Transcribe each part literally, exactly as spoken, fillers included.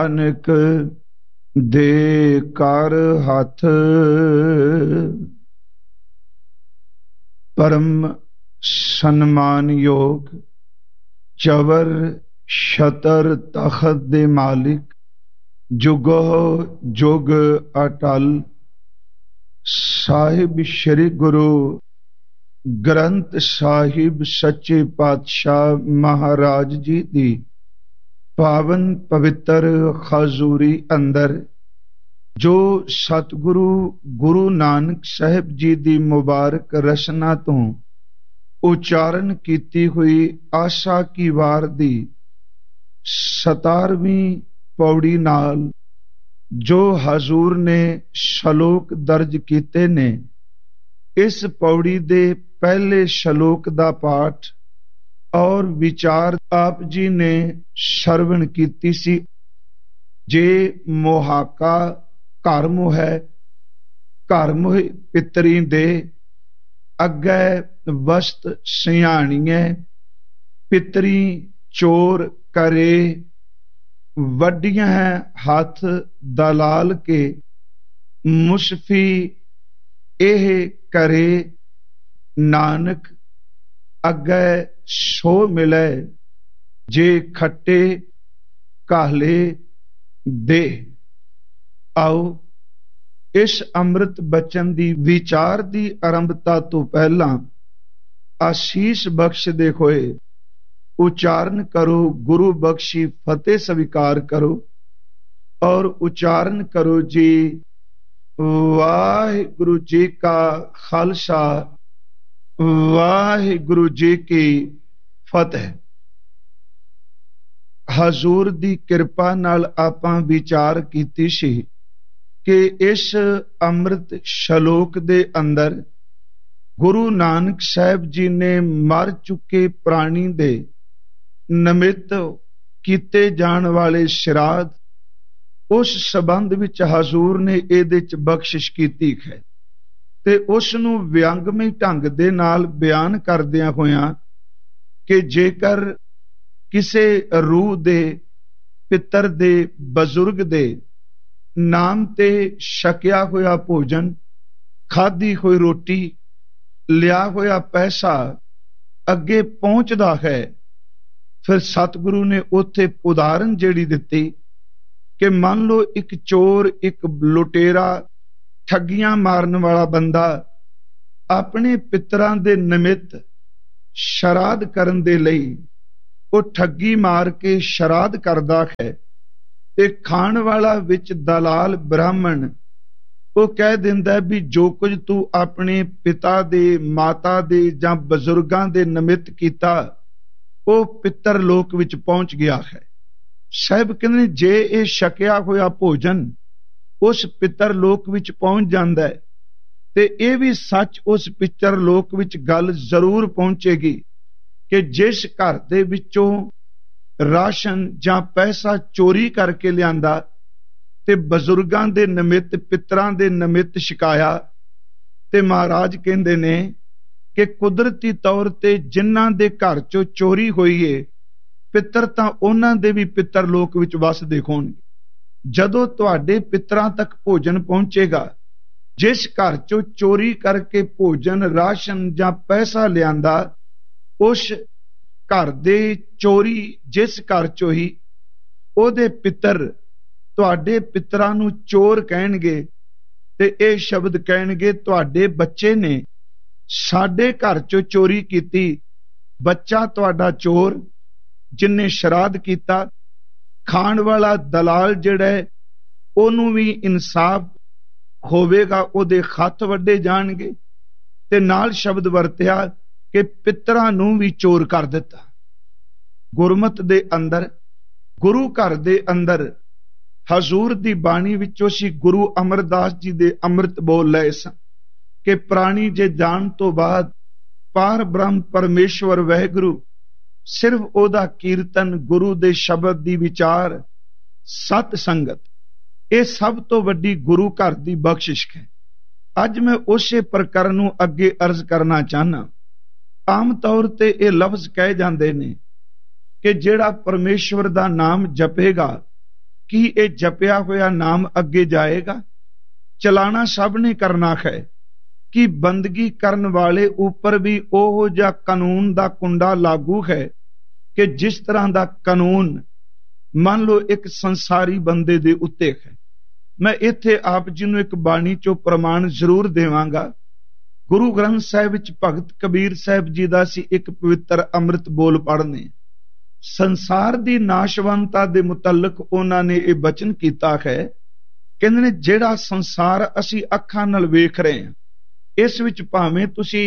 ਅਨਕ ਦੇ ਕਰ ਹੱਥ, ਪਰਮ ਸਨਮਾਨਯੋਗ ਚਵਰ ਛਤਰ ਤਖਤ ਦੇ ਮਾਲਿਕ, ਜੁਗੋ ਜੁਗ ਅਟਲ ਸਾਹਿਬ ਸ੍ਰੀ ਗੁਰੂ ਗ੍ਰੰਥ ਸਾਹਿਬ ਸੱਚੇ ਪਾਤਸ਼ਾਹ ਮਹਾਰਾਜ ਜੀ ਦੀ ਪਾਵਨ ਪਵਿੱਤਰ ਹਜ਼ੂਰੀ ਅੰਦਰ ਜੋ ਸਤਿਗੁਰੂ ਗੁਰੂ ਨਾਨਕ ਸਾਹਿਬ ਜੀ ਦੀ ਮੁਬਾਰਕ ਰਚਨਾ ਤੋਂ ਉਚਾਰਨ ਕੀਤੀ ਹੋਈ ਆਸਾ ਕੀ ਵਾਰ ਦੀ ਸਤਾਰਵੀਂ ਪੌੜੀ ਨਾਲ ਜੋ ਹਜ਼ੂਰ ਨੇ ਸ਼ਲੋਕ ਦਰਜ ਕੀਤੇ ਨੇ, ਇਸ ਪੌੜੀ ਦੇ ਪਹਿਲੇ ਸ਼ਲੋਕ ਦਾ ਪਾਠ ਔਰ ਵਿਚਾਰ ਆਪ ਜੀ ਨੇ ਸ਼ਰਵਣ ਕੀਤੀ ਸੀ। ਜੇ ਮੁਹਾਕਾ ਘਰ ਮੁਹ ਹੈ, ਘਰ ਮੁਹ ਪਿਤਰੀ ਦੇ ਅੱਗੇ ਵਸਤ ਸਿਆਣੀਐ, ਪਿਤਰੀ ਚੋਰ ਕਰੇ ਵੱਡੀਆਂ ਹੱਥ ਦਲਾਲ ਕੇ, ਮੁਸਫੀ ਇਹ ਕਰੇ ਨਾਨਕ ਅੱਗੇ ਸੋ ਮਿਲੇ, ਜੇ ਖੱਟੇ ਕਾਹਲੇ ਦੇ। ਆਓ ਇਸ ਅੰਮ੍ਰਿਤ ਬਚਨ ਦੀ ਵਿਚਾਰ ਦੀ ਆਰੰਭਤਾ ਤੋਂ ਪਹਿਲਾਂ ਆਸ਼ੀਸ਼ ਬਖਸ਼ਦੇ ਹੋਏ ਉਚਾਰਨ ਕਰੋ, ਗੁਰੂ ਬਖਸ਼ੀ ਫਤਿਹ ਸਵੀਕਾਰ ਕਰੋ ਔਰ ਉਚਾਰਨ ਕਰੋ ਜੀ ਵਾਹਿਗੁਰੂ ਜੀ ਕਾ ਖਾਲਸਾ, ਵਾਹਿਗੁਰੂ ਜੀ ਕੀ ਫਤਿਹ। ਹਜ਼ੂਰ ਦੀ ਕਿਰਪਾ ਨਾਲ ਆਪਾਂ ਵਿਚਾਰ ਕੀਤੀ ਸੀ ਕਿ ਇਸ ਅੰਮ੍ਰਿਤ ਸ਼ਲੋਕ ਦੇ ਅੰਦਰ ਗੁਰੂ ਨਾਨਕ ਸਾਹਿਬ ਜੀ ਨੇ ਮਰ ਚੁੱਕੇ ਪ੍ਰਾਣੀ ਦੇ ਨਿਮਿਤ ਕੀਤੇ ਜਾਣ ਵਾਲੇ ਸ਼ਰਾਧ, ਉਸ ਸੰਬੰਧ ਵਿੱਚ ਹਜ਼ੂਰ ਨੇ ਇਹਦੇ ਚ ਬਖਸ਼ਿਸ਼ ਕੀਤੀ ਹੈ ਤੇ ਉਸ ਨੂੰ ਵਿਅੰਗਮਈ ਢੰਗ ਦੇ ਨਾਲ ਬਿਆਨ ਕਰਦਿਆਂ ਹੋਇਆਂ ਕਿ ਜੇਕਰ ਕਿਸੇ ਰੂਹ ਦੇ, ਪਿੱਤਰ ਦੇ, ਬਜ਼ੁਰਗ ਦੇ ਨਾਮ ਤੇ ਛਕਿਆ ਹੋਇਆ ਭੋਜਨ, ਖਾਧੀ ਹੋਈ ਰੋਟੀ, ਲਿਆ ਹੋਇਆ ਪੈਸਾ ਅੱਗੇ ਪਹੁੰਚਦਾ ਹੈ, ਫਿਰ ਸਤਿਗੁਰੂ ਨੇ ਉੱਥੇ ਉਦਾਹਰਨ ਜਿਹੜੀ ਦਿੱਤੀ ਕਿ ਮੰਨ ਲਓ ਇੱਕ ਚੋਰ, ਇੱਕ ਲੁਟੇਰਾ, ਠੱਗੀਆਂ ਮਾਰਨ ਵਾਲਾ ਬੰਦਾ ਆਪਣੇ ਪਿੱਤਰਾਂ ਦੇ ਨਿਮਿਤ ਸ਼ਰਾਧ ਕਰਨ ਦੇ ਲਈ ਉਹ ਠੱਗੀ ਮਾਰ ਕੇ ਸ਼ਰਾਧ ਕਰਦਾ ਹੈ ਤੇ ਖਾਣ ਵਾਲਾ ਵਿੱਚ ਦਲਾਲ ਬ੍ਰਾਹਮਣ ਉਹ ਕਹਿ ਦਿੰਦਾ ਵੀ ਜੋ ਕੁਝ ਤੂੰ ਆਪਣੇ ਪਿਤਾ ਦੇ, ਮਾਤਾ ਦੇ ਜਾਂ ਬਜ਼ੁਰਗਾਂ ਦੇ ਨਿਮਿਤ ਕੀਤਾ ਉਹ ਪਿੱਤਰ ਲੋਕ ਵਿੱਚ ਪਹੁੰਚ ਗਿਆ ਹੈ। ਸਾਹਿਬ ਕਹਿੰਦੇ ਜੇ ਇਹ ਛਕਿਆ ਹੋਇਆ ਭੋਜਨ ਉਸ ਪਿੱਤਰ ਲੋਕ ਵਿੱਚ ਪਹੁੰਚ ਜਾਂਦਾ ਹੈ ਤੇ ਇਹ ਵੀ ਸੱਚ ਉਸ ਪਿੱਤਰ ਲੋਕ ਵਿੱਚ ਗੱਲ ਜ਼ਰੂਰ ਪਹੁੰਚੇਗੀ ਕਿ ਜਿਸ ਘਰ ਦੇ ਵਿੱਚੋਂ ਰਾਸ਼ਨ ਜਾਂ ਪੈਸਾ ਚੋਰੀ ਕਰਕੇ ਲਿਆਂਦਾ ਤੇ ਬਜ਼ੁਰਗਾਂ ਦੇ ਨਿਮਿਤ, ਪਿੱਤਰਾਂ ਦੇ ਨਿਮਿਤ ਛਕਾਇਆ, ਤੇ ਮਹਾਰਾਜ ਕਹਿੰਦੇ ਨੇ ਕਿ ਕੁਦਰਤੀ ਤੌਰ ਤੇ ਜਿਨ੍ਹਾਂ ਦੇ ਘਰ ਚੋਂ ਚੋਰੀ ਹੋਈ ਏ ਪਿੱਤਰ ਤਾਂ ਉਹਨਾਂ ਦੇ ਵੀ ਪਿੱਤਰ ਲੋਕ ਵਿੱਚ ਵਸਦੇ ਹੋਣਗੇ। ਜਦੋਂ ਤੁਹਾਡੇ ਪਿੱਤਰਾਂ ਤੱਕ ਭੋਜਨ ਪਹੁੰਚੇਗਾ, ਜਿਸ ਘਰ ਚੋਂ ਚੋਰੀ ਕਰਕੇ ਭੋਜਨ, ਰਾਸ਼ਨ ਜਾਂ ਪੈਸਾ ਲਿਆਂਦਾ, ਉਸ ਘਰ ਦੇ ਚੋਰੀ ਜਿਸ ਘਰ ਚੋਂ ਹੀ ਉਹਦੇ ਪਿੱਤਰ ਤੁਹਾਡੇ ਪਿੱਤਰਾਂ ਨੂੰ ਚੋਰ ਕਹਿਣਗੇ ਤੇ ਇਹ ਸ਼ਬਦ ਕਹਿਣਗੇ ਤੁਹਾਡੇ ਬੱਚੇ ਨੇ ਸਾਡੇ ਘਰ ਚੋਂ ਚੋਰੀ ਕੀਤੀ, ਬੱਚਾ ਤੁਹਾਡਾ ਚੋਰ ਜਿਨਨੇ ਸ਼ਰਾਧ ਕੀਤਾ। ਖਾਣ ਵਾਲਾ ਦਲਾਲ ਜਿਹੜਾ ਉਹਨੂੰ ਵੀ ਇਨਸਾਫ ਹੋਵੇਗਾ, ਉਹਦੇ ਖੱਤ ਵੱਢੇ ਜਾਣਗੇ ਤੇ ਨਾਲ ਸ਼ਬਦ ਵਰਤਿਆ ਕਿ ਪਿੱਤਰਾਂ ਨੂੰ ਵੀ ਚੋਰ ਕਰ ਦਿੱਤਾ। ਗੁਰਮਤ ਦੇ ਅੰਦਰ, ਗੁਰੂ ਘਰ ਦੇ ਅੰਦਰ ਹਜ਼ੂਰ ਦੀ ਬਾਣੀ ਵਿੱਚੋਂ ਸੀ ਗੁਰੂ ਅਮਰਦਾਸ ਜੀ ਦੇ ਅੰਮ੍ਰਿਤ ਬੋਲ ਲਏ ਸਨ ਕਿ ਪ੍ਰਾਣੀ ਜੇ ਜਾਣ ਤੋਂ ਬਾਅਦ ਪਾਰ ਬ੍ਰਹਮ ਪਰਮੇਸ਼ਵਰ ਵਾਹਿਗੁਰੂ, ਸਿਰਫ ਉਹਦਾ ਕੀਰਤਨ, ਗੁਰੂ ਦੇ ਸ਼ਬਦ ਦੀ ਵਿਚਾਰ, ਸਤ ਸੰਗਤ, ਇਹ ਸਭ ਤੋਂ ਵੱਡੀ ਗੁਰੂ ਘਰ ਦੀ ਬਖਸ਼ਿਸ਼ ਹੈ। ਅੱਜ ਮੈਂ ਉਸੇ ਪ੍ਰਕਰਨ ਨੂੰ ਅੱਗੇ ਅਰਜ਼ ਕਰਨਾ ਚਾਹਨਾ। ਆਮ ਤੌਰ ਤੇ ਇਹ ਲਫ਼ਜ਼ ਕਹੇ ਜਾਂਦੇ ਨੇ ਕਿ ਜਿਹੜਾ ਪਰਮੇਸ਼ਵਰ ਦਾ ਨਾਮ ਜਪੇਗਾ, ਕੀ ਇਹ ਜਪਿਆ ਹੋਇਆ ਨਾਮ ਅੱਗੇ ਜਾਏਗਾ? ਚਲਾਣਾ ਸਭ ਨੇ ਕਰਨਾ ਹੈ ਕਿ ਬੰਦਗੀ ਕਰਨ ਵਾਲੇ ਉੱਪਰ ਵੀ ਉਹ ਜਿਹਾ ਕਾਨੂੰਨ ਦਾ ਕੁੰਡਾ ਲਾਗੂ ਹੈ ਕਿ ਜਿਸ ਤਰ੍ਹਾਂ ਦਾ ਕਾਨੂੰਨ ਮੰਨ ਲਓ ਇੱਕ ਸੰਸਾਰੀ ਬੰਦੇ ਦੇ ਉੱਤੇ ਹੈ। ਮੈਂ ਇੱਥੇ ਆਪ ਜੀ ਨੂੰ ਇੱਕ ਬਾਣੀ ਚੋਂ ਪ੍ਰਮਾਣ ਜ਼ਰੂਰ ਦੇਵਾਂਗਾ। ਗੁਰੂ ਗ੍ਰੰਥ ਸਾਹਿਬ ਵਿੱਚ ਭਗਤ ਕਬੀਰ ਸਾਹਿਬ ਜੀ ਦਾ ਸੀ ਇੱਕ ਪਵਿੱਤਰ ਅੰਮ੍ਰਿਤ ਬੋਲ ਪੜ੍ਹਨੇ। ਸੰਸਾਰ ਦੀ ਨਾਸ਼ਵੰਤਤਾ ਦੇ ਮੁਤਲਕ ਉਹਨਾਂ ਨੇ ਇਹ ਬਚਨ ਕੀਤਾ ਹੈ, ਕਹਿੰਦੇ ਨੇ ਜਿਹੜਾ ਸੰਸਾਰ ਅਸੀਂ ਅੱਖਾਂ ਨਾਲ ਵੇਖ ਰਹੇ ਹਾਂ, ਇਸ ਵਿੱਚ ਭਾਵੇਂ ਤੁਸੀਂ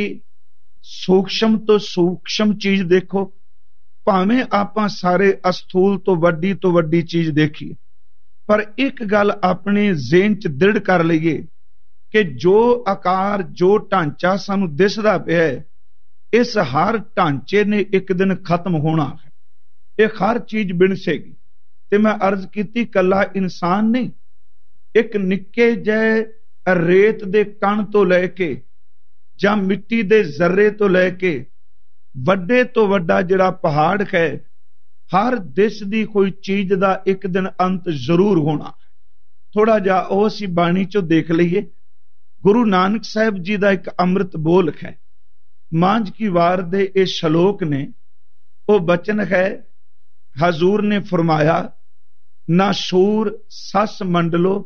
ਸੂਖਸ਼ਮ ਤੋਂ ਸੂਖਸ਼ਮ ਚੀਜ਼ ਦੇਖੋ, ਭਾਵੇਂ ਆਪਾਂ ਸਾਰੇ ਅਸਥੂਲ ਤੋਂ ਵੱਡੀ ਤੋਂ ਵੱਡੀ ਚੀਜ਼ ਦੇਖੀਏ, ਪਰ ਇੱਕ ਗੱਲ ਆਪਣੇ ਜ਼ਿਹਨ 'ਚ ਦ੍ਰਿੜ ਕਰ ਲਈਏ ਕਿ ਜੋ ਆਕਾਰ ਜੋ ਢਾਂਚਾ ਸਾਨੂੰ ਦਿਸਦਾ ਪਿਆ ਹੈ, ਇਸ ਹਰ ਢਾਂਚੇ ਨੇ ਇੱਕ ਦਿਨ ਖਤਮ ਹੋਣਾ ਹੈ। ਇਹ ਹਰ ਚੀਜ਼ ਬਿਨਸੇਗੀ। ਤੇ ਮੈਂ ਅਰਜ਼ ਕੀਤੀ ਕੱਲਾ ਇਨਸਾਨ ਨਹੀਂ, ਇੱਕ ਨਿੱਕੇ ਜਿਹੇ ਰੇਤ ਦੇ ਕਣ ਤੋਂ ਲੈ ਕੇ ਜਾਂ ਮਿੱਟੀ ਦੇ ਜ਼ਰਰੇ ਤੋਂ ਲੈ ਕੇ ਵੱਡੇ ਤੋਂ ਵੱਡਾ ਜਿਹੜਾ ਪਹਾੜ ਹੈ, ਹਰ ਦਿਸਦੀ ਕੋਈ ਚੀਜ਼ ਦਾ ਇੱਕ ਦਿਨ ਅੰਤ ਜ਼ਰੂਰ ਹੋਣਾ। ਥੋੜਾ ਜਿਹਾ ਉਹ ਅਸੀਂ ਬਾਣੀ ਚੋਂ ਦੇਖ ਲਈਏ। ਗੁਰੂ ਨਾਨਕ ਸਾਹਿਬ ਜੀ ਦਾ ਇੱਕ ਅੰਮ੍ਰਿਤ ਬੋਲ ਹੈ, ਮਾਂਝ ਕੀ ਵਾਰ ਦੇ ਇਹ ਸ਼ਲੋਕ ਨੇ। ਉਹ ਬਚਨ ਹੈ, ਹਜ਼ੂਰ ਨੇ ਫਰਮਾਇਆ, ਨਾ ਸੂਰ ਸੱਸ ਮੰਡਲੋ।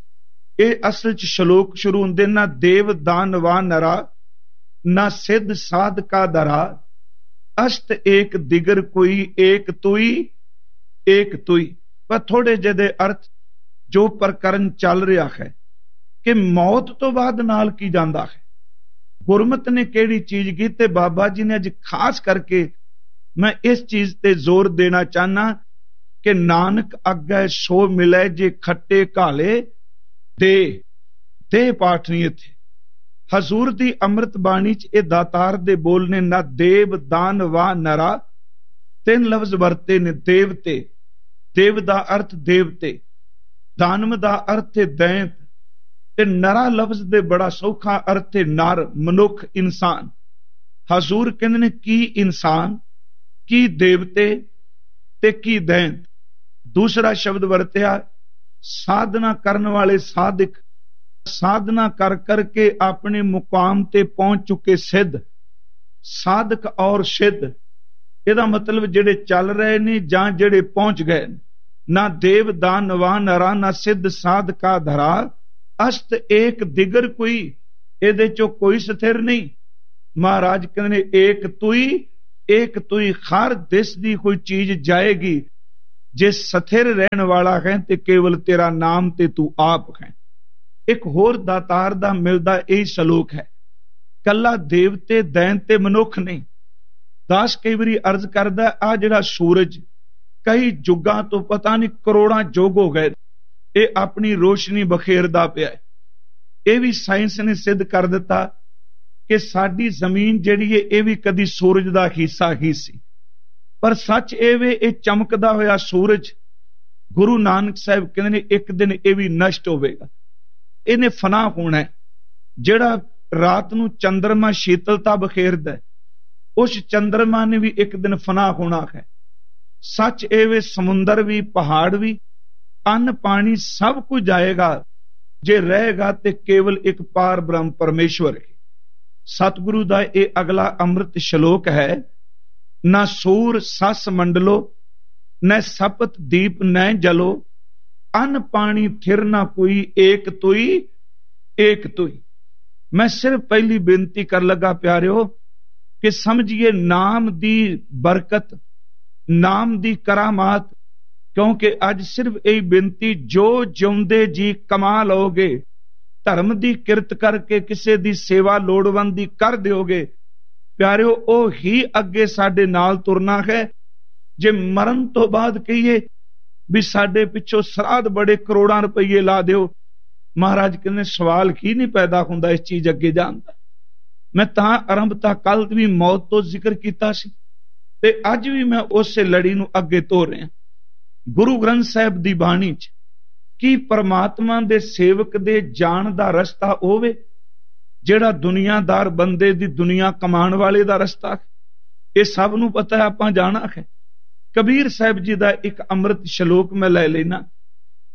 ਇਹ ਅਸਲ ਚ ਸ਼ਲੋਕ ਸ਼ੁਰੂ ਹੁੰਦੇ ਨਾ ਦੇਵ ਦਾਨਵਾ ਨਰਾ, ਨਾ ਸਿੱਧ ਸਾਧ ਕਾ ਦਰਾ, ਅਸ਼ਟ ਏਕ ਦਿਗਰ ਕੋਈ, ਏਕ ਤੁਈ ਏਕ ਤੁਈ। ਪਰ ਥੋੜੇ ਜਿਹੇ ਦੇ ਅਰਥ ਜੋ ਪ੍ਰਕਰਨ ਚੱਲ ਰਿਹਾ ਹੈ ਕਿ ਮੌਤ ਤੋਂ ਬਾਅਦ ਨਾਲ ਕੀ ਜਾਂਦਾ ਹੈ, ਗੁਰਮਤ ਨੇ ਕਿਹੜੀ ਚੀਜ਼ ਕੀ। ਤੇ ਬਾਬਾ ਜੀ ਨੇ ਅੱਜ ਖਾਸ ਕਰਕੇ ਮੈਂ ਇਸ ਚੀਜ਼ ਤੇ ਜ਼ੋਰ ਦੇਣਾ ਚਾਹਨਾ ਕਿ ਨਾਨਕ ਅੱਗੇ ਸੋ ਮਿਲੇ ਜੇ ਖੱਟੇ ਘਾਲੇ ਦੇ ਦੇ ਪਾਠ ਨਹੀਂ ਇੱਥੇ। ਹਜ਼ੂਰ ਦੀ ਅੰਮ੍ਰਿਤ ਬਾਣੀ ਚ ਇਹ ਦਾਤਾਰ ਦੇ ਬੋਲ ਨੇ, ਨਾ ਦੇਵ ਦਾਨ ਵਾ ਨਰਾ। ਤਿੰਨ ਲਫ਼ਜ਼ ਵਰਤੇ ਨੇ, ਦੇਵਤੇ। ਦੇਵ ਦਾ ਅਰਥ ਦੇਵਤੇ, ਦਾਨਮ ਦਾ ਅਰਥ ਹੈ ਦੈਂਤ, ਤੇ ਨਰਾ ਲਫ਼ਜ਼ ਦੇ ਬੜਾ ਸੌਖਾ ਅਰਥ ਹੈ ਨਰ, ਮਨੁੱਖ, ਇਨਸਾਨ। ਹਜ਼ੂਰ ਕਹਿੰਦੇ ਨੇ ਕੀ ਇਨਸਾਨ, ਕੀ ਦੇਵਤੇ ਤੇ ਕੀ ਦੈਂਤ। ਦੂਸਰਾ ਸ਼ਬਦ ਵਰਤਿਆ ਸਾਧਨਾ ਕਰਨ ਵਾਲੇ ਸਾਧਕ, ਸਾਧਨਾ ਕਰ ਕਰਕੇ ਆਪਣੇ ਮੁਕਾਮ ਤੇ ਪਹੁੰਚ ਚੁੱਕੇ ਸਿੱਧ। ਸਾਧਕ ਔਰ ਸਿੱਧ, ਇਹਦਾ ਮਤਲਬ ਜਿਹੜੇ ਚੱਲ ਰਹੇ ਨੇ ਜਾਂ ਜਿਹੜੇ ਪਹੁੰਚ ਗਏ। ਨਾ ਦੇਵ ਦਾਨ ਨਵਾ ਨਰਾ, ਨਾ ਸਿੱਧ ਸਾਧ ਕਾ ਧਰਾ, ਅਸ਼ਟ ਏਕ ਦਿਗਰ ਕੋਈ। ਇਹਦੇ ਚੋਂ ਕੋਈ ਸਥਿਰ ਨਹੀਂ। ਮਹਾਰਾਜ ਕਹਿੰਦੇ ਨੇ ਏਕ ਤੁਈ ਏਕ ਤੁਈ, ਹਰ ਦਿਸ ਦੀ ਕੋਈ ਚੀਜ਼ ਜਾਏਗੀ। ਜੇ ਸਥਿਰ ਰਹਿਣ ਵਾਲਾ ਹੈ ਤੇ ਕੇਵਲ ਤੇਰਾ ਨਾਮ ਤੇ ਤੂੰ ਆਪ ਹੈ। ਇੱਕ ਹੋਰ ਦਾਤਾਰ ਦਾ ਮਿਲਦਾ ਇਹ ਸ਼ਲੋਕ ਹੈ, ਕੱਲਾ ਦੇਵਤੇ ਦੈਂਤ ਤੇ ਮਨੁੱਖ ਨਹੀਂ। ਦਾਸ ਕਈ ਵਾਰੀ ਅਰਜ਼ ਕਰਦਾ, ਆ ਜਿਹੜਾ ਸੂਰਜ ਕਈ ਯੁੱਗਾਂ ਤੋਂ ਪਤਾ ਨਹੀਂ ਕਰੋੜਾਂ ਯੁੱਗ ਹੋ ਗਏ, ਇਹ ਆਪਣੀ ਰੋਸ਼ਨੀ ਬਖੇਰਦਾ ਪਿਆ ਹੈ। ਇਹ ਵੀ ਸਾਇੰਸ ਨੇ ਸਿੱਧ ਕਰ ਦਿੱਤਾ ਕਿ ਸਾਡੀ ਜ਼ਮੀਨ ਜਿਹੜੀ ਹੈ ਇਹ ਵੀ ਕਦੀ ਸੂਰਜ ਦਾ ਹਿੱਸਾ ਹੀ ਸੀ। ਪਰ ਸੱਚ ਇਹ ਵੇ, ਇਹ ਚਮਕਦਾ ਹੋਇਆ ਸੂਰਜ, ਗੁਰੂ ਨਾਨਕ ਸਾਹਿਬ ਕਹਿੰਦੇ ਨੇ ਇੱਕ ਦਿਨ ਇਹ ਵੀ ਨਸ਼ਟ ਹੋਵੇਗਾ, ਇਹਨੇ ਫਨਾ ਹੋਣਾ ਹੈ। ਜਿਹੜਾ ਰਾਤ ਨੂੰ ਚੰਦਰਮਾ ਸ਼ੀਤਲਤਾ ਬਖੇਰਦਾ, ਉਸ ਚੰਦਰਮਾ ਨੇ ਵੀ ਇੱਕ ਦਿਨ ਫਨਾ ਹੋਣਾ ਹੈ। ਸੱਚ ਇਹ ਵੇ, ਸਮੁੰਦਰ ਵੀ, ਪਹਾੜ ਵੀ, ਅੰਨ ਪਾਣੀ ਸਭ ਕੁਝ ਜਾਏਗਾ। ਜੇ ਰਹੇਗਾ ਤੇ ਕੇਵਲ ਇੱਕ ਪਾਰ ਬ੍ਰਹਮ ਪਰਮੇਸ਼ਵਰ ਹੈ। ਸਤਿਗੁਰੂ ਦਾ ਇਹ ਅਗਲਾ ਅੰਮ੍ਰਿਤ ਸ਼ਲੋਕ ਹੈ, ਨਾ ਸੂਰ ਸੱਸ ਮੰਡਲੋ, ਨੈ ਸਪਤ ਦੀਪ ਨੈ ਜਲੋ, ਅੰਨ ਪਾਣੀ ਥਿਰ ਨਾ ਕੋਈ, ਏਕ ਤੁਈ ਏਕ ਤੁਈ। ਮੈਂ ਸਿਰਫ ਪਹਿਲੀ ਬੇਨਤੀ ਕਰ ਲੱਗਾ ਪਿਆਰਿਓ ਕਿ ਸਮਝੀਏ ਨਾਮ ਦੀ ਬਰਕਤ, ਨਾਮ ਦੀ ਕਰਾਮਾਤ। ਕਿਉਂਕਿ ਅੱਜ ਸਿਰਫ ਇਹ ਬੇਨਤੀ, ਜੋ ਜਿਉਂਦੇ ਜੀ ਕਮਾ ਲਓਗੇ, ਧਰਮ ਦੀ ਕਿਰਤ ਕਰਕੇ ਕਿਸੇ ਦੀ ਸੇਵਾ ਲੋੜਵੰਦ ਦੀ ਕਰ ਦਿਓਗੇ ਪਿਆਰਿਓ, ਉਹ ਹੀ ਅੱਗੇ ਸਾਡੇ ਨਾਲ ਤੁਰਨਾ ਹੈ। ਜੇ ਮਰਨ ਤੋਂ ਬਾਅਦ ਕਹੀਏ ਵੀ ਸਾਡੇ ਪਿੱਛੋਂ ਸਰਾਧ ਬੜੇ ਕਰੋੜਾਂ ਰੁਪਏ ਲਾ ਦਿਓ, ਮਹਾਰਾਜ ਕਹਿੰਦੇ ਸਵਾਲ ਹੀ ਨਹੀਂ ਪੈਦਾ ਹੁੰਦਾ ਇਸ ਚੀਜ਼ ਅੱਗੇ ਜਾਣ ਦਾ। ਮੈਂ ਤਾਂ ਆਰੰਭਤਾ ਕੱਲ ਵੀ ਮੌਤ ਤੋਂ ਜ਼ਿਕਰ ਕੀਤਾ ਸੀ ਤੇ ਅੱਜ ਵੀ ਮੈਂ ਉਸੇ ਲੜੀ ਨੂੰ ਅੱਗੇ ਤੋਰ ਰਿਹਾ। ਗੁਰੂ ਗ੍ਰੰਥ ਸਾਹਿਬ ਦੀ ਬਾਣੀ ਚ ਕੀ ਪਰਮਾਤਮਾ ਦੇ ਸੇਵਕ ਦੇ ਜਾਣ ਦਾ ਰਸਤਾ ਹੋਵੇ ਜਿਹੜਾ ਦੁਨੀਆਦਾਰ ਬੰਦੇ ਦੀ ਦੁਨੀਆ ਕਮਾਉਣ ਵਾਲੇ ਦਾ ਰਸਤਾ ਹੈ। ਇਹ ਸਭ ਨੂੰ ਪਤਾ ਹੈ, ਆਪਾਂ ਜਾਣਾ ਹੈ। ਕਬੀਰ ਸਾਹਿਬ ਜੀ ਦਾ ਇੱਕ ਅੰਮ੍ਰਿਤ ਸ਼ਲੋਕ ਮੈਂ ਲੈ ਲੈਣਾ,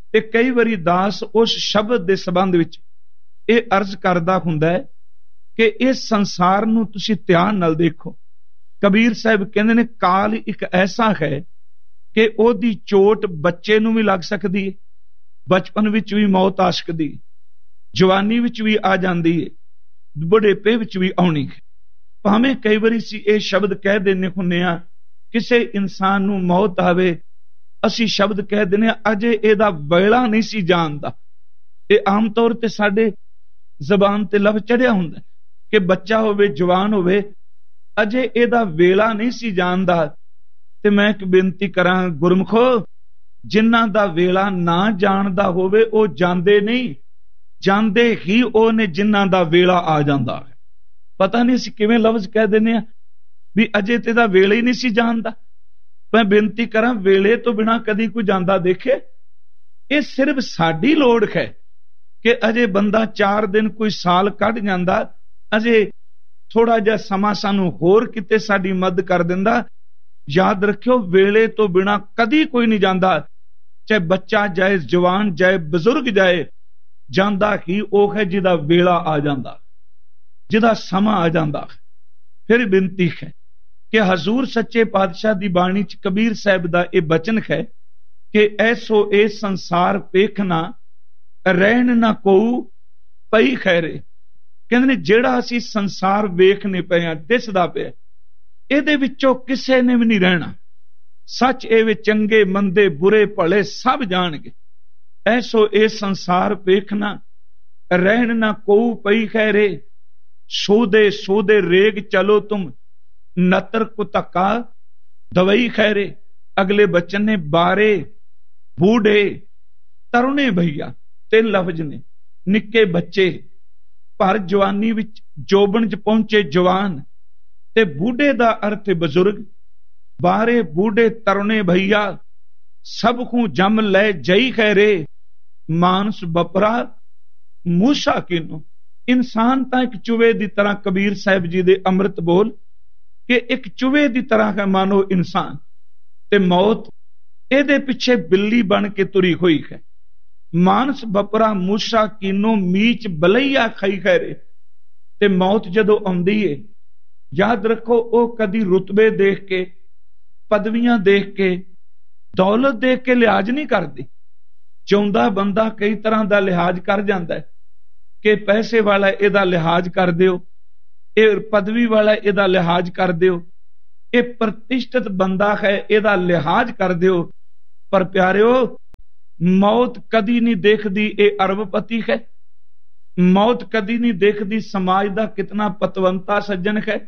ਤੇ ਕਈ ਵਾਰੀ ਦਾਸ ਉਸ ਸ਼ਬਦ ਦੇ ਸੰਬੰਧ ਵਿੱਚ ਇਹ ਅਰਜ਼ ਕਰਦਾ ਹੁੰਦਾ ਹੈ ਕਿ ਇਸ ਸੰਸਾਰ ਨੂੰ ਤੁਸੀਂ ਧਿਆਨ ਨਾਲ ਦੇਖੋ। ਕਬੀਰ ਸਾਹਿਬ ਕਹਿੰਦੇ ਨੇ ਕਾਲ ਇੱਕ ਐਸਾ ਹੈ ਕਿ ਉਹਦੀ ਚੋਟ ਬੱਚੇ ਨੂੰ ਵੀ ਲੱਗ ਸਕਦੀ ਹੈ, ਬਚਪਨ ਵਿੱਚ ਵੀ ਮੌਤ ਆ ਸਕਦੀ, ਜਵਾਨੀ ਵਿੱਚ ਵੀ ਆ ਜਾਂਦੀ ਹੈ, ਬੁਢੇਪੇ ਵਿੱਚ ਵੀ ਆਉਣੀ ਹੈ। ਭਾਵੇਂ ਕਈ ਵਾਰੀ ਅਸੀਂ ਇਹ ਸ਼ਬਦ ਕਹਿ ਦਿੰਦੇ ਹੁੰਦੇ ਆ, ਕਿਸੇ ਇਨਸਾਨ ਨੂੰ ਮੌਤ ਆਵੇ, ਅਸੀਂ ਸ਼ਬਦ ਕਹਿ ਦਿੰਦੇ ਆ ਅਜੇ ਇਹਦਾ ਵੇਲਾ ਨਹੀਂ ਸੀ ਜਾਣਦਾ। ਇਹ ਆਮ ਤੌਰ ਤੇ ਸਾਡੇ ਜ਼ਬਾਨ ਤੇ ਲਫ਼ਜ਼ ਚੜਿਆ ਹੁੰਦਾ ਕਿ ਬੱਚਾ ਹੋਵੇ, ਜਵਾਨ ਹੋਵੇ, ਅਜੇ ਇਹਦਾ ਵੇਲਾ ਨਹੀਂ ਸੀ ਜਾਣਦਾ। ਤੇ ਮੈਂ ਇੱਕ ਬੇਨਤੀ ਕਰਾਂ ਗੁਰਮੁਖੋ, ਜਿਨ੍ਹਾਂ ਦਾ ਵੇਲਾ ਨਾ ਜਾਣਦਾ ਹੋਵੇ ਉਹ ਜਾਂਦੇ ਨਹੀਂ, ਜਾਂਦੇ ਹੀ ਉਹ ਨੇ ਜਿਨ੍ਹਾਂ ਦਾ ਵੇਲਾ ਆ ਜਾਂਦਾ ਹੈ। ਪਤਾ ਨਹੀਂ ਅਸੀਂ ਕਿਵੇਂ ਲਫ਼ਜ਼ ਕਹਿ ਦਿੰਦੇ ਆ ਵੀ ਅਜੇ ਤੇ ਦਾ ਵੇਲੇ ਹੀ ਨਹੀਂ ਸੀ ਜਾਣਦਾ। ਮੈਂ ਬੇਨਤੀ ਕਰਾਂ, ਵੇਲੇ ਤੋਂ ਬਿਨਾਂ ਕਦੀ ਕੋਈ ਜਾਂਦਾ ਦੇਖੇ? ਇਹ ਸਿਰਫ ਸਾਡੀ ਲੋੜ ਹੈ ਕਿ ਅਜੇ ਬੰਦਾ ਚਾਰ ਦਿਨ ਕੋਈ ਸਾਲ ਕੱਢ ਜਾਂਦਾ, ਅਜੇ ਥੋੜਾ ਜਿਹਾ ਸਮਾਂ ਸਾਨੂੰ ਹੋਰ ਕਿਤੇ ਸਾਡੀ ਮਦਦ ਕਰ ਦਿੰਦਾ। ਯਾਦ ਰੱਖਿਓ, ਵੇਲੇ ਤੋਂ ਬਿਨਾਂ ਕਦੀ ਕੋਈ ਨਹੀਂ ਜਾਂਦਾ, ਚਾਹੇ ਬੱਚਾ ਜਾਏ, ਜਵਾਨ ਜਾਏ, ਬਜ਼ੁਰਗ ਜਾਏ, ਜਾਂਦਾ ਹੀ ਉਹ ਹੈ ਜਿਹਦਾ ਵੇਲਾ ਆ ਜਾਂਦਾ, ਜਿਹਦਾ ਸਮਾਂ ਆ ਜਾਂਦਾ। ਫਿਰ ਬੇਨਤੀ ਹੈ ਕਿ ਹਜ਼ੂਰ ਸੱਚੇ ਪਾਤਸ਼ਾਹ ਦੀ ਬਾਣੀ ਚ ਕਬੀਰ ਸਾਹਿਬ ਦਾ ਇਹ ਬਚਨ ਹੈ ਕਿ ਐਸੋ ਇਹ ਸੰਸਾਰ ਵੇਖਣਾ, ਰਹਿਣ ਨਾ ਕੋਊ ਪਈ ਖੈਰੇ। ਕਹਿੰਦੇ ਨੇ ਜਿਹੜਾ ਅਸੀਂ ਸੰਸਾਰ ਵੇਖਨੇ ਪਏ ਆ, ਦਿਸਦਾ ਪਿਆ, ਇਹਦੇ ਵਿੱਚੋਂ ਕਿਸੇ ਨੇ ਵੀ ਨਹੀਂ ਰਹਿਣਾ। ਸੱਚ ਇਹ ਵੀ ਚੰਗੇ ਮੰਦੇ ਬੁਰੇ ਭਲੇ ਸਭ ਜਾਣਗੇ। ਐਸੋ ਇਹ ਸੰਸਾਰ ਵੇਖਣਾ, ਰਹਿਣ ਨਾ ਕੋਊ ਪਈ ਖੈਰੇ। ਸੋਦੇ ਸੋਦੇ ਰੇਗ ਚਲੋ ਤੁਮ, ਨਤਰ ਕੋ ਧੱਕਾ ਦਵਈ ਖੈਰੇ। ਅਗਲੇ ਬਚਨ ਨੇ ਬਾਰੇ ਬੂढ़े ਤਰੁਣੇ ਭਈਆ, ਤਿੰਨ ਲਫ਼ਜ਼ ਨੇ। ਨਿੱਕੇ ਬੱਚੇ, ਭਰ ਜਵਾਨੀ ਵਿੱਚ ਜੋਬਨ ਚ ਪਹੁੰਚੇ ਜਵਾਨ, ਤੇ ਬੂढ़े ਦਾ ਅਰਥ ਹੈ ਬਜ਼ੁਰਗ। ਬਾਰੇ ਬੂढ़े ਤਰੁਣੇ ਭਈਆ, ਸਭ ਕੂ ਜਮ ਲੈ ਜਈ ਖੈਰੇ। ਮਾਨਸ ਬਪਰਾ ਮੂਸਾ ਕਿਨੂੰ। ਇਨਸਾਨ ਤਾਂ ਇੱਕ ਚੂਹੇ ਦੀ ਤਰ੍ਹਾਂ, ਕਬੀਰ ਸਾਹਿਬ ਜੀ ਦੇ ਅੰਮ੍ਰਿਤ ਬੋਲ ਕਿ ਇੱਕ ਚੂਹੇ ਦੀ ਤਰ੍ਹਾਂ ਹੈ ਮਾਨੋ ਇਨਸਾਨ, ਤੇ ਮੌਤ ਇਹਦੇ ਪਿੱਛੇ ਬਿੱਲੀ ਬਣ ਕੇ ਤੁਰੀ ਹੋਈ ਹੈ। ਮਾਨਸ ਬਪਰਾ ਮੂਸਾ ਕੀਨੋ, ਮੀਚ ਬਲਈਆ ਖਾਈ ਖੈਰੇ। ਤੇ ਮੌਤ ਜਦੋਂ ਆਉਂਦੀ ਏ, ਯਾਦ ਰੱਖੋ, ਉਹ ਕਦੀ ਰੁਤਬੇ ਦੇਖ ਕੇ, ਪਦਵੀਆਂ ਦੇਖ ਕੇ, ਦੌਲਤ ਦੇਖ ਕੇ ਲਿਹਾਜ਼ ਨਹੀਂ ਕਰਦੀ। ਜਿਉਂਦਾ ਬੰਦਾ ਕਈ ਤਰ੍ਹਾਂ ਦਾ ਲਿਹਾਜ਼ ਕਰ ਜਾਂਦਾ ਹੈ ਕਿ ਪੈਸੇ ਵਾਲਾ ਇਹਦਾ ਲਿਹਾਜ਼ ਕਰ ਦਿਓ, ਇਹ ਪਦਵੀ ਵਾਲਾ ਇਹਦਾ ਲਿਹਾਜ਼ ਕਰ ਦਿਓ, ਇਹ ਪ੍ਰਤਿਸ਼ਠਿਤ ਬੰਦਾ ਹੈ ਇਹਦਾ ਲਿਹਾਜ਼ ਕਰ ਦਿਓ। ਪਰ ਪਿਆਰਿਓ, ਮੌਤ ਕਦੀ ਨਹੀਂ ਦੇਖਦੀ ਇਹ ਅਰਬਪਤੀ ਹੈ। ਮੌਤ ਕਦੀ ਨਹੀਂ ਦੇਖਦੀ ਸਮਾਜ ਦਾ ਕਿਤਨਾ ਪਤਵੰਤਾ ਸੱਜਣ ਹੈ।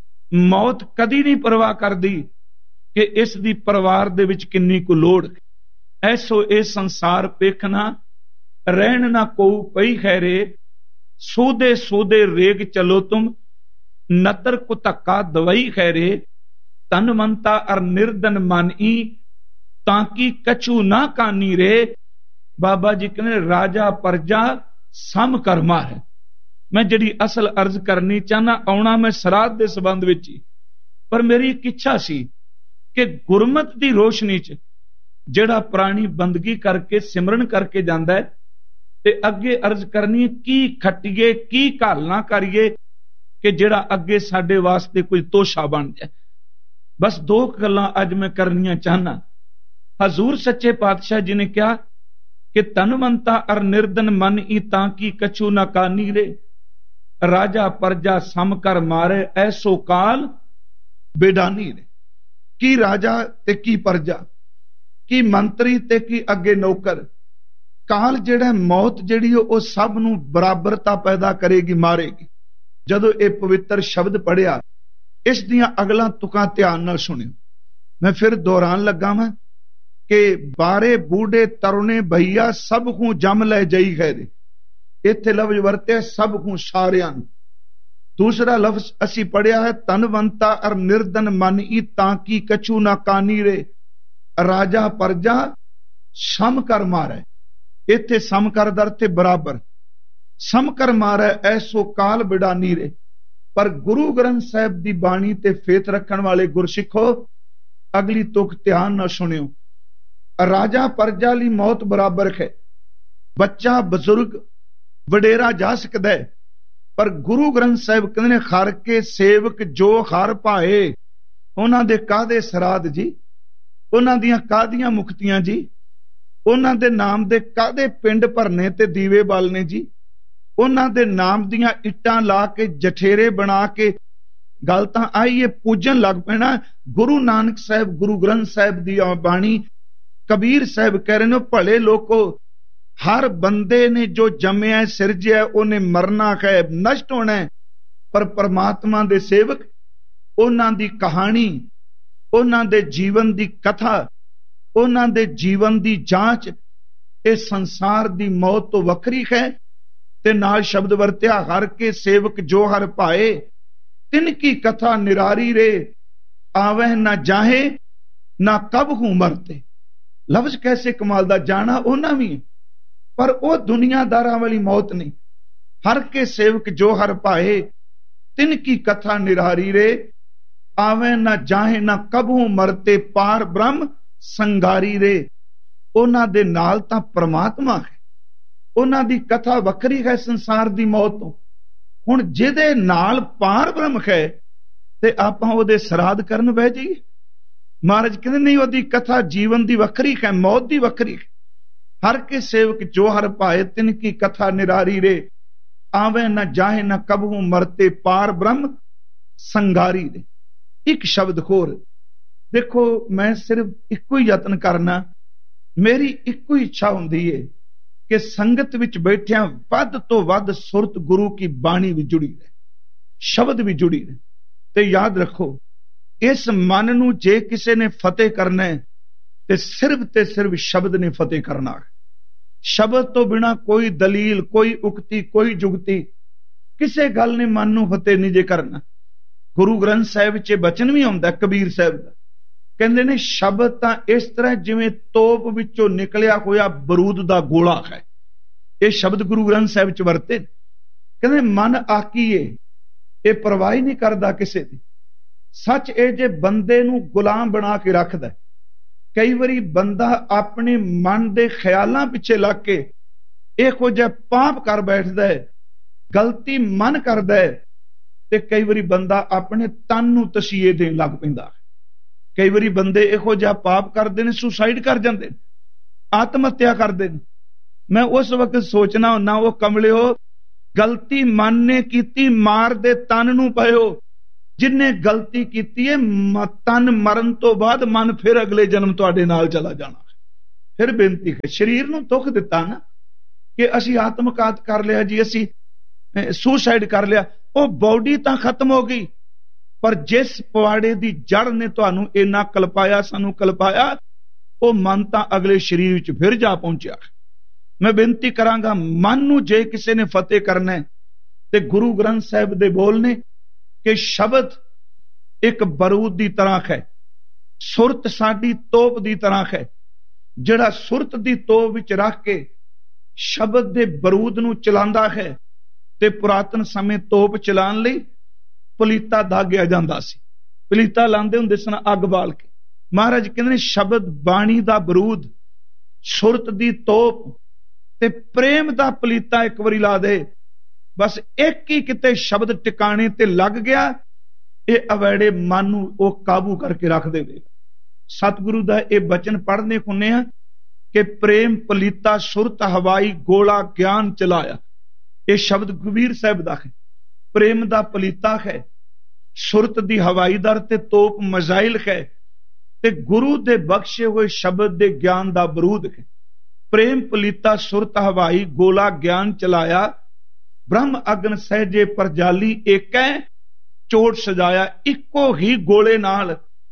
ਮੌਤ ਕਦੀ ਨਹੀਂ ਪਰਵਾਹ ਕਰਦੀ ਕਿ ਇਸ ਦੀ ਪਰਿਵਾਰ ਦੇ ਵਿੱਚ ਕਿੰਨੀ ਕੁ ਲੋੜ ਹੈ। ਐਸੋ ਇਹ ਸੰਸਾਰ ਵੇਖਣਾ, ਰਹਿਣ ਨਾ ਕੋਊ ਪਈ ਖੈਰੇ। ਸੋਦੇ ਸੋਦੇ ਰੇਗ ਚਲੋ ਤੁਮ, ਨਤਰ ਕੋ ਧੱਕਾ ਦਵਈ ਖੈਰੇ। ਤਨ ਮੰਤਾ ਅਰ ਨਿਰਦਨ ਮਾਨੀ, ਤਾਂ ਕਿ ਕਛੂ ਨਾ ਕਾਨੀ ਰੇ। ਬਾਬਾ ਜੀ ਕਹਿੰਦੇ ਰਾਜਾ ਪਰਜਾ ਸਮ ਕਰਮਾ ਹੈ। ਮੈਂ ਜਿਹੜੀ ਅਸਲ ਅਰਜ਼ ਕਰਨੀ ਚਾਹਨਾ, ਆਉਣਾ ਮੈਂ ਸਰਾਧ ਦੇ ਸੰਬੰਧ ਵਿੱਚ ਹੀ, ਪਰ ਮੇਰੀ ਇੱਕ ਇੱਛਾ ਸੀ ਕਿ ਗੁਰਮਤ ਦੀ ਰੋਸ਼ਨੀ ਚ ਜਿਹੜਾ ਪ੍ਰਾਣੀ ਬੰਦਗੀ ਕਰਕੇ ਸਿਮਰਨ ਕਰਕੇ ਜਾਂਦਾ ਹੈ, ਤੇ ਅੱਗੇ ਅਰਜ਼ ਕਰਨੀ ਕੀ ਖੱਟੀਏ, ਕੀ ਘਾਲਣਾ ਕਰੀਏ ਕਿ ਜਿਹੜਾ ਅੱਗੇ ਸਾਡੇ ਵਾਸਤੇ ਕੋਈ ਤੋਸ਼ਾ ਬਣ ਜਾਏ। ਬਸ ਦੋ ਗੱਲਾਂ ਅੱਜ ਮੈਂ ਕਰਨੀਆਂ ਚਾਹਨਾ। ਹਜ਼ੂਰ ਸੱਚੇ ਪਾਤਸ਼ਾਹ ਜੀ ਨੇ ਕਿਹਾ ਕਿ ਤਨਵੰਤਾ ਅਰ ਨਿਰਦਨ ਮਨ ਈ, ਤਾਂ ਕੀ ਕਛੂ ਨਾ ਕਾਨੀ ਰੇ। ਰਾਜਾ ਪਰਜਾ ਸਮ ਕਰ ਮਾਰੇ, ਐਸੋ ਕਾਲ ਬੇਡਾਨੀ ਨੇ। ਕੀ ਰਾਜਾ ਤੇ ਕੀ ਪਰਜਾ, ਕੀ ਮੰਤਰੀ ਤੇ ਕੀ ਅੱਗੇ ਨੌਕਰ। ਕਾਲ ਜਿਹੜਾ, ਮੌਤ ਜਿਹੜੀ ਉਹ ਸਭ ਨੂੰ ਬਰਾਬਰਤਾ ਪੈਦਾ ਕਰੇਗੀ, ਮਾਰੇਗੀ। ਜਦੋਂ ਇਹ ਪਵਿੱਤਰ ਸ਼ਬਦ ਪੜਿਆ, ਇਸ ਦੀਆਂ ਅਗਲਾਂ ਤੁਕਾਂ ਧਿਆਨ ਨਾਲ ਸੁਣਿਓ। ਮੈਂ ਫਿਰ ਦੁਹਰਾਨ ਲੱਗਾ ਵਾਂ ਕਿ ਬਾਰੇ ਬੂढ़े ਤਰੁਣੇ ਭਈਆ, ਸਭ ਕੂ ਜਮ ਲੈ ਜਈ ਖੈਰੇ। ਇੱਥੇ ਲਫ਼ਜ਼ ਵਰਤਿਆ ਸਭ ਕੂ, ਸਾਰਿਆਂ ਨੂੰ। ਦੂਸਰਾ ਲਫ਼ਜ਼ ਅਸੀਂ ਪੜਿਆ ਹੈ ਤਨਵੰਤਾ ਅਰ ਨਿਰਦਨ ਮਨ ਈ, ਤਾਂ ਕੀ ਕਛੂ ਨਾ ਕਾਨੀ ਰੇ। ਰਾਜਾ ਪਰਜਾ ਸਮ ਕਰ ਮਾਰੇ। ਇੱਥੇ ਸਮ ਕਰ ਦਾ ਅਰਥ ਬਰਾਬਰ। ਸਮ ਕਰ ਮਾਰੇ ਐਸੋ ਕਾਲ ਬਿਡਾਨੀ ਰੇ। ਪਰ ਗੁਰੂ ਗ੍ਰੰਥ ਸਾਹਿਬ ਦੀ ਬਾਣੀ ਤੇ ਫੇਥ ਰੱਖਣ ਵਾਲੇ ਗੁਰਸਿੱਖੋ, ਅਗਲੀ ਤੁਕ ਧਿਆਨ ਨਾਲ ਸੁਣਿਓ। राजा प्रजा लई मौत बराबर है, बच्चा बजुर्ग वडेरा जा सकता है, पर गुरु ग्रंथ साहिब कहते ने हर के सेवक जो हर पाए उन्हां दे कादे सराध जी, उन्हां दियां कादियां मुक्तियां जी, उन्हां दे नाम दे कादे पिंड भरने ते दीवे बालने जी, उन्हां दे नाम दियां इट्टां ला के जठेरे बना के गल तां आई है पूजन लग पैना। गुरु नानक साहिब गुरु ग्रंथ साहिब दी बाणी कबीर साहिब कह रहे ने भले लोको हर बंदे ने जो जम्मिया सिरजिया उन्हें मरना है, नष्ट होना है, पर परमात्मा दे सेवक उन्हां दी कहानी, उन्हां दे जीवन दी कथा, उन्हां दे जीवन दी जांच इस संसार दी मौत तो वखरी है। ते नाल शब्द वरत्या हर के सेवक जो हर पाए तिनकी कथा निरारी रे, आवह ना जाहे ना कब हूं मरते। लफ्ज कैसे कमाल दा, जाना उन्हां भी पर वह दुनियादारां वाली मौत नहीं। हर के सेवक जो हर पाए तिनकी कथा निरारी रे, आवह ना जाहे ना कब हूं मरते, पार ब्रह्म संगारी रे। उन्हां दे नाल तां परमात्मा है, उन्हां दी कथा वखरी है संसार दी मौत तो। हुण जिहदे नाल पार ब्रह्म है ते आपां उहदे सराध करन बह जाइए। महाराज कहंदे नहीं, उहदी कथा जीवन दी वखरी है, मौत दी वखरी है। हर के सेवक जो हर पाए तिनकी कथा निरारी रे, आवे न जाहे न कबहू मरते, पार ब्रह्म संगारी रे। एक शब्द होर देखो, मैं सिर्फ इक्को ही यतन करना, मेरी इक्को ही इच्छा हुंदी है कि संगत विच बैठिया वध तो वध सुरत गुरु की बाणी भी जुड़ी रहे, शब्द भी जुड़ी रहे। ते याद रखो, इस मन नूं जे किसी ने फतेह करना है ते सिर्फ ते सिर्फ शब्द ने फतेह करना है। शब्द तो बिना कोई दलील, कोई उक्ति, कोई जुगती, किसी गल ने मन नूं फतेह नहीं जे करना। गुरु ग्रंथ साहिब च बचन भी आउंदा कबीर साहिब दा, कहंदे ने शब्द तां इस तरह जिवें तोप विचों निकलिया होया बरूद दा गोला है। ये शब्द गुरु ग्रंथ साहिब च वरते। कहंदे मन आकीए, ये परवाह नहीं करदा किसे दी। सच ए जे बंदे नूं गुलाम बना के रखदा। कई बारी बंदा अपने मन दे ख्यालां पिछे लग के इहो जिहा पाप कर बैठदा है, गलती मन करदा है, ते कई बारी बंदा अपने तन नूं तसीहे देण लग पैंदा। कई बारी बंदे इहो जिहा पाप करदे ने, सुसाइड कर जांदे ने, आत्म हत्या करदे ने। मैं उस वक्त सोचना हुन्ना, वो कमलिओ, गलती मन ने कीती, मार दे तन नूं पयो। जिन्ने गलती कीती है, तन मरण तो बाद मन फिर अगले जन्म तुहाडे नाल चला जाना। फिर बेनती है, शरीर नूं दुख दिता ना कि असी आत्मघात कर लिया जी, असी सुसाइड कर लिया, वो बॉडी तां खत्म हो गई, पर जिस पवाड़े दी जड़ ने तुहानू इन्ना कलपाया, सानू कलपाया, वो मन तां अगले शरीर विच फिर जा पहुंचा। मैं बेनती करांगा, मन नू जे किसी ने फतेह करना है ते गुरु ग्रंथ साहिब दे बोल ने कि शब्द एक बरूद दी तरह है, सुरत साडी तोप दी तरह है। जिहड़ा सुरत दी तोप विच रख के शब्द दे बरूद नू चलांदा है, ते पुरातन समय तोप चलाण लई पलीता दागिया जांदा सी, पलीता लांदे हुंदे सन अग बाल के। महाराज कहंदे ने शब्द बाणी दा बरूद, सुरत दी तोप ते प्रेम दा पलीता एक वारी ला दे, बस एक ही किते शब्द टिकाणे ते लग गया, ये अवैड़े मन नूं वो काबू करके रख देगा। सतगुरु दा ये बचन पढ़ने हुन्ने आ कि प्रेम पलीता सुरत हवाई गोला ज्ञान चलाया। ये शब्द कबीर साहिब दा है। प्रेम दा पलीता है, सुरत दी हवाई दर ते तोप मजाइल है, ते गुरु दे बख्शे हुए शब्द दे ज्ञान दा बरूद है। प्रेम पलीता सुरत हवाई गोला ज्ञान चलाया, ब्रह्म अग्न सहजे परजाली एकै चोट सजाया। इको ही गोले नाल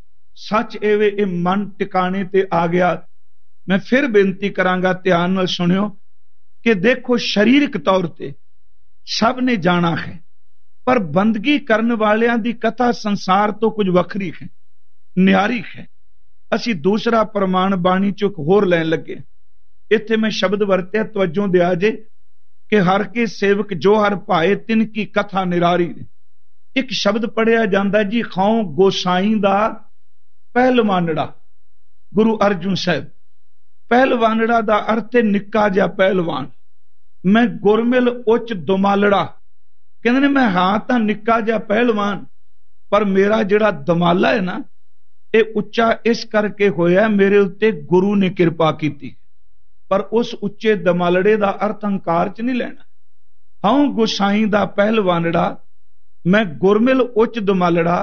सच एवे ए मन टिकाने ते आ गया। मैं फिर बेनती करांगा, ध्यान नाल सुनियो कि देखो, शरीरक तौर ते सब ने जाना है, पर बंदगी करन वालियां दी कथा संसार तो कुछ वखरी है, न्यारी है। असी दूसरा प्रमाण बाणी चो होर लैन लगे। इत्थे मैं शब्द वरत्या, तवज्जो दिया जे कि हर के सेवक जो हर पाए तिनकी कथा निरारी। एक शब्द पढ़िया जांदा जी, खाओ गोसाई दा पहलवानड़ा, गुरु अर्जुन साहिब। ਪਹਿਲਵਾਨੜਾ ਦਾ ਅਰਥ ਹੈ ਨਿੱਕਾ ਜਿਹਾ ਪਹਿਲਵਾਨ। ਮੈਂ ਗੁਰਮਿਲ ਉੱਚ ਦੁਮਾਲੜਾ, ਕਹਿੰਦੇ ਨੇ ਮੈਂ ਹਾਂ ਤਾਂ ਨਿੱਕਾ ਜਿਹਾ ਪਹਿਲਵਾਨ, ਪਰ ਮੇਰਾ ਜਿਹੜਾ ਦਮਾਲਾ ਹੈ ਨਾ ਇਹ ਉੱਚਾ ਇਸ ਕਰਕੇ ਹੋਇਆ ਮੇਰੇ ਉੱਤੇ ਗੁਰੂ ਨੇ ਕਿਰਪਾ ਕੀਤੀ। ਪਰ ਉਸ ਉੱਚੇ ਦਮਾਲੜੇ ਦਾ ਅਰਥ ਹੰਕਾਰ ਚ ਨਹੀਂ ਲੈਣਾ। ਹਉ ਗੁਸਾਈ ਦਾ ਪਹਿਲਵਾਨੜਾ, ਮੈਂ ਗੁਰਮਿਲ ਉੱਚ ਦੁਮਾਲੜਾ,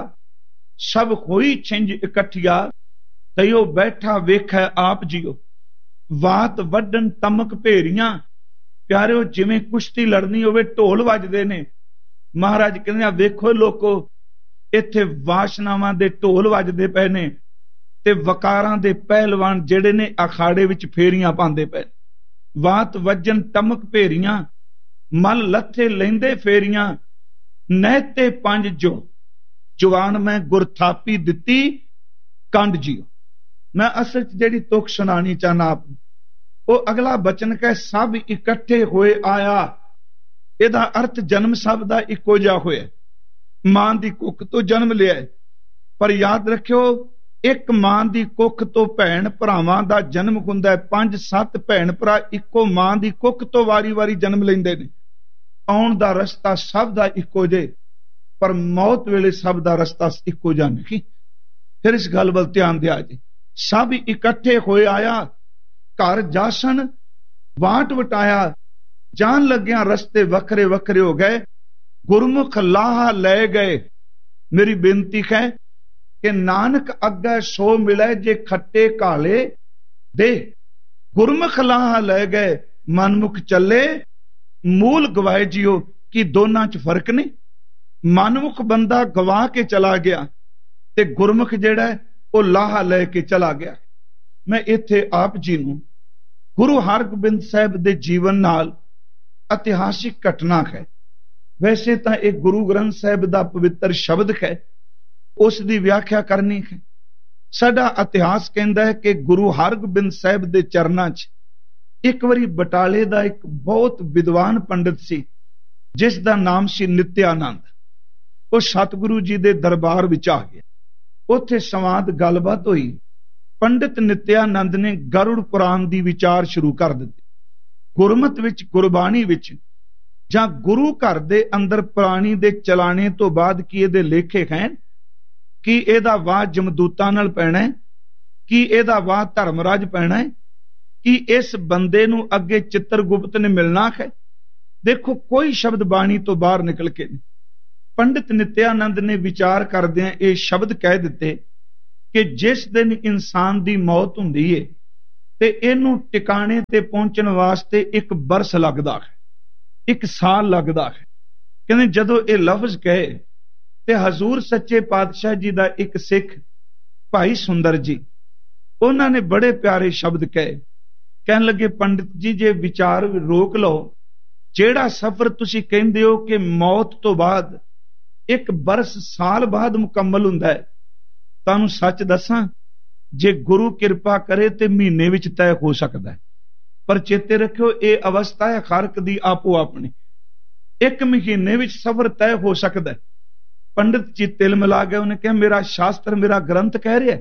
ਸਭ ਹੋਈ ਛਿੰਝ ਇਕੱਠੀਆ, ਤਈਓ ਬੈਠਾ ਵੇਖੈ ਆਪ ਜੀਓ। ਵਾਤ ਵੱਢਣ ਤਮਕ ਭੇਰੀਆਂ, ਪਿਆਰਿਓ ਜਿਵੇਂ ਕੁਸ਼ਤੀ ਲੜਨੀ ਹੋਵੇ ਢੋਲ ਵੱਜਦੇ ਨੇ। ਮਹਾਰਾਜ ਕਹਿੰਦੇ ਆ ਵੇਖੋ ਲੋਕੋ, ਇੱਥੇ ਵਾਸ਼ਨਾਵਾਂ ਦੇ ਢੋਲ ਵੱਜਦੇ ਪਏ ਨੇ ਤੇ ਵਕਾਰਾਂ ਦੇ ਪਹਿਲਵਾਨ ਜਿਹੜੇ ਨੇ ਅਖਾੜੇ ਵਿੱਚ ਫੇਰੀਆਂ ਪਾਉਂਦੇ ਪਏ। ਵਾਤ ਵੱਜਣ ਤਮਕ ਭੇਰੀਆਂ, ਮਲ ਲੱਥੇ ਲੈਂਦੇ ਫੇਰੀਆਂ, ਨਹਿਤੇ ਪੰਜ ਜੋ, ਜਵਾਨ ਮੈਂ ਗੁਰਥਾਪੀ ਦਿੱਤੀ ਕੰਡ ਜੀਓ। ਮੈਂ ਅਸਲ ਚ ਜਿਹੜੀ ਤੁਕ ਸੁਣਾਣੀ ਚਾਹਨਾ ਆਪ, ਉਹ ਅਗਲਾ ਬਚਨ ਕਹੇ ਸਭ ਇਕੱਠੇ ਹੋਏ ਆਇਆ। ਇਹਦਾ ਅਰਥ ਜਨਮ ਸਭ ਦਾ ਇੱਕੋ ਜਿਹਾ ਹੋਇਆ। ਮਾਂ ਦੀ ਕੁੱਖ ਤੋਂ ਜਨਮ ਲਿਆ, ਪਰ ਯਾਦ ਰੱਖਿਓ ਇੱਕ ਮਾਂ ਦੀ ਕੁੱਖ ਤੋਂ ਭੈਣ ਭਰਾਵਾਂ ਦਾ ਜਨਮ ਹੁੰਦਾ। ਪੰਜ ਸੱਤ ਭੈਣ ਭਰਾ ਇੱਕੋ ਮਾਂ ਦੀ ਕੁੱਖ ਤੋਂ ਵਾਰੀ ਵਾਰੀ ਜਨਮ ਲੈਂਦੇ ਨੇ। ਆਉਣ ਦਾ ਰਸਤਾ ਸਭ ਦਾ ਇੱਕੋ ਜੇ, ਪਰ ਮੌਤ ਵੇਲੇ ਸਭ ਦਾ ਰਸਤਾ ਇੱਕੋ ਜਿਹਾ ਨਹੀਂ। ਫਿਰ ਇਸ ਗੱਲ ਵੱਲ ਧਿਆਨ ਦਿਆ ਜੀ। ਸਭ ਇਕੱਠੇ ਹੋਏ ਆਇਆ, ਘਰ ਜਾਸਣ ਵਾਟ ਵਟਾਇਆ, ਜਾਣ ਲੱਗਿਆਂ ਰਸਤੇ ਵੱਖਰੇ ਵੱਖਰੇ ਹੋ ਗਏ, ਗੁਰਮੁਖ ਲਾਹਾ ਲੈ ਗਏ। ਮੇਰੀ ਬੇਨਤੀ ਹੈ ਕਿ ਨਾਨਕ ਅੱਗੇ ਸੋ ਮਿਲੇ ਜੇ ਖੱਟੇ ਕਾਲੇ ਦੇ, ਗੁਰਮੁਖ ਲਾਹਾ ਲੈ ਗਏ ਮਨਮੁਖ ਚੱਲੇ ਮੂਲ ਗਵਾਏ ਜੀਓ। ਕਿ ਦੋਨਾਂ ਚ ਫਰਕ ਨਹੀਂ। ਮਨਮੁਖ ਬੰਦਾ ਗਵਾ ਕੇ ਚਲਾ ਗਿਆ ਤੇ ਗੁਰਮੁਖ ਜਿਹੜਾ ਉਹ ਲਾਹਾ ਲੈ ਕੇ ਚਲਾ ਗਿਆ। ਮੈਂ ਇੱਥੇ ਆਪ ਜੀ ਨੂੰ ਗੁਰੂ ਹਰਗੋਬਿੰਦ ਸਾਹਿਬ ਦੇ ਜੀਵਨ ਨਾਲ ਇਤਿਹਾਸਿਕ ਘਟਨਾ ਹੈ। ਵੈਸੇ ਤਾਂ ਇਹ ਗੁਰੂ ਗ੍ਰੰਥ ਸਾਹਿਬ ਦਾ ਪਵਿੱਤਰ ਸ਼ਬਦ ਹੈ, ਉਸ ਦੀ ਵਿਆਖਿਆ ਕਰਨੀ ਹੈ। ਸਾਡਾ ਇਤਿਹਾਸ ਕਹਿੰਦਾ ਹੈ ਕਿ ਗੁਰੂ ਹਰਗੋਬਿੰਦ ਸਾਹਿਬ ਦੇ ਚਰਨਾਂ 'ਚ ਇੱਕ ਵਾਰੀ ਬਟਾਲੇ ਦਾ ਇੱਕ ਬਹੁਤ ਵਿਦਵਾਨ ਪੰਡਿਤ ਸੀ, ਜਿਸ ਦਾ ਨਾਮ ਸੀ ਨਿਤਿਆਨੰਦ। ਉਹ ਸਤਿਗੁਰੂ ਜੀ ਦੇ ਦਰਬਾਰ ਵਿੱਚ ਆ ਗਿਆ। ਉੱਥੇ ਸੰਵਾਦ ਗੱਲਬਾਤ ਹੋਈ। ਪੰਡਿਤ ਨਿਤਿਆਨੰਦ ਨੇ ਗਰੁੜ ਪੁਰਾਣ ਦੀ ਵਿਚਾਰ ਸ਼ੁਰੂ ਕਰ ਦਿੱਤੀ। ਗੁਰਮਤ ਵਿੱਚ, ਗੁਰਬਾਣੀ ਵਿੱਚ ਜਾਂ ਗੁਰੂ ਘਰ ਦੇ ਅੰਦਰ ਪ੍ਰਾਣੀ ਦੇ ਚਲਾਣੇ ਤੋਂ ਬਾਅਦ ਕੀ ਇਹਦੇ ਲੇਖੇ ਹੈ? ਕੀ ਇਹਦਾ ਵਾਹ ਜਮਦੂਤਾਂ ਨਾਲ ਪੈਣਾ ਹੈ? ਕੀ ਇਹਦਾ ਵਾਹ ਧਰਮਰਾਜ ਪੈਣਾ ਹੈ? ਕੀ ਇਸ ਬੰਦੇ ਨੂੰ ਅੱਗੇ ਚਿੱਤਰਗੁਪਤ ਨੇ ਮਿਲਣਾ ਹੈ? ਦੇਖੋ, ਕੋਈ ਸ਼ਬਦ ਬਾਣੀ ਤੋਂ ਬਾਹਰ ਨਿਕਲ ਕੇ ਨਹੀਂ। ਪੰਡਿਤ ਨਿਤਿਆਨੰਦ ਨੇ ਵਿਚਾਰ ਕਰਦਿਆਂ ਇਹ ਸ਼ਬਦ ਕਹਿ ਦਿੱਤੇ ਕਿ ਜਿਸ ਦਿਨ ਇਨਸਾਨ ਦੀ ਮੌਤ ਹੁੰਦੀ ਏ ਤੇ ਇਹਨੂੰ ਟਿਕਾਣੇ ਤੇ ਪਹੁੰਚਣ ਵਾਸਤੇ ਇੱਕ ਬਰਸ ਲੱਗਦਾ ਹੈ, ਇੱਕ ਸਾਲ ਲੱਗਦਾ ਹੈ। ਕਹਿੰਦੇ ਜਦੋਂ ਇਹ ਲਫ਼ਜ਼ ਕਹੇ ਤੇ ਹਜ਼ੂਰ ਸੱਚੇ ਪਾਤਸ਼ਾਹ ਜੀ ਦਾ ਇੱਕ ਸਿੱਖ ਭਾਈ ਸੁੰਦਰ ਜੀ, ਉਹਨਾਂ ਨੇ ਬੜੇ ਪਿਆਰੇ ਸ਼ਬਦ ਕਹੇ। ਕਹਿਣ ਲੱਗੇ, ਪੰਡਿਤ ਜੀ ਜੇ ਵਿਚਾਰ ਰੋਕ ਲਓ, ਜਿਹੜਾ ਸਫ਼ਰ ਤੁਸੀਂ ਕਹਿੰਦੇ ਹੋ ਕਿ ਮੌਤ ਤੋਂ ਬਾਅਦ ਇੱਕ ਬਰਸ ਸਾਲ ਬਾਅਦ ਮੁਕੰਮਲ ਹੁੰਦਾ ਹੈ, ਤੁਹਾਨੂੰ ਸੱਚ ਦੱਸਾਂ, ਜੇ ਗੁਰੂ ਕਿਰਪਾ ਕਰੇ ਤੇ ਮਹੀਨੇ ਵਿੱਚ ਤੈਅ ਹੋ ਸਕਦਾ ਹੈ। ਪਰ ਚੇਤੇ ਰੱਖਿਓ, ਇਹ ਅਵਸਥਾ ਹੈ ਖਾਰਕ ਦੀ ਆਪੋ ਆਪਣੀ। ਇੱਕ ਮਹੀਨੇ ਵਿੱਚ ਸਫ਼ਰ ਤੈਅ ਹੋ ਸਕਦਾ ਹੈ। ਪੰਡਿਤ ਜੀ ਤਿਲ ਮਿਲਾ ਗਏ। ਉਹਨੇ ਕਿਹਾ, ਮੇਰਾ ਸ਼ਾਸਤਰ, ਮੇਰਾ ਗ੍ਰੰਥ ਕਹਿ ਰਿਹਾ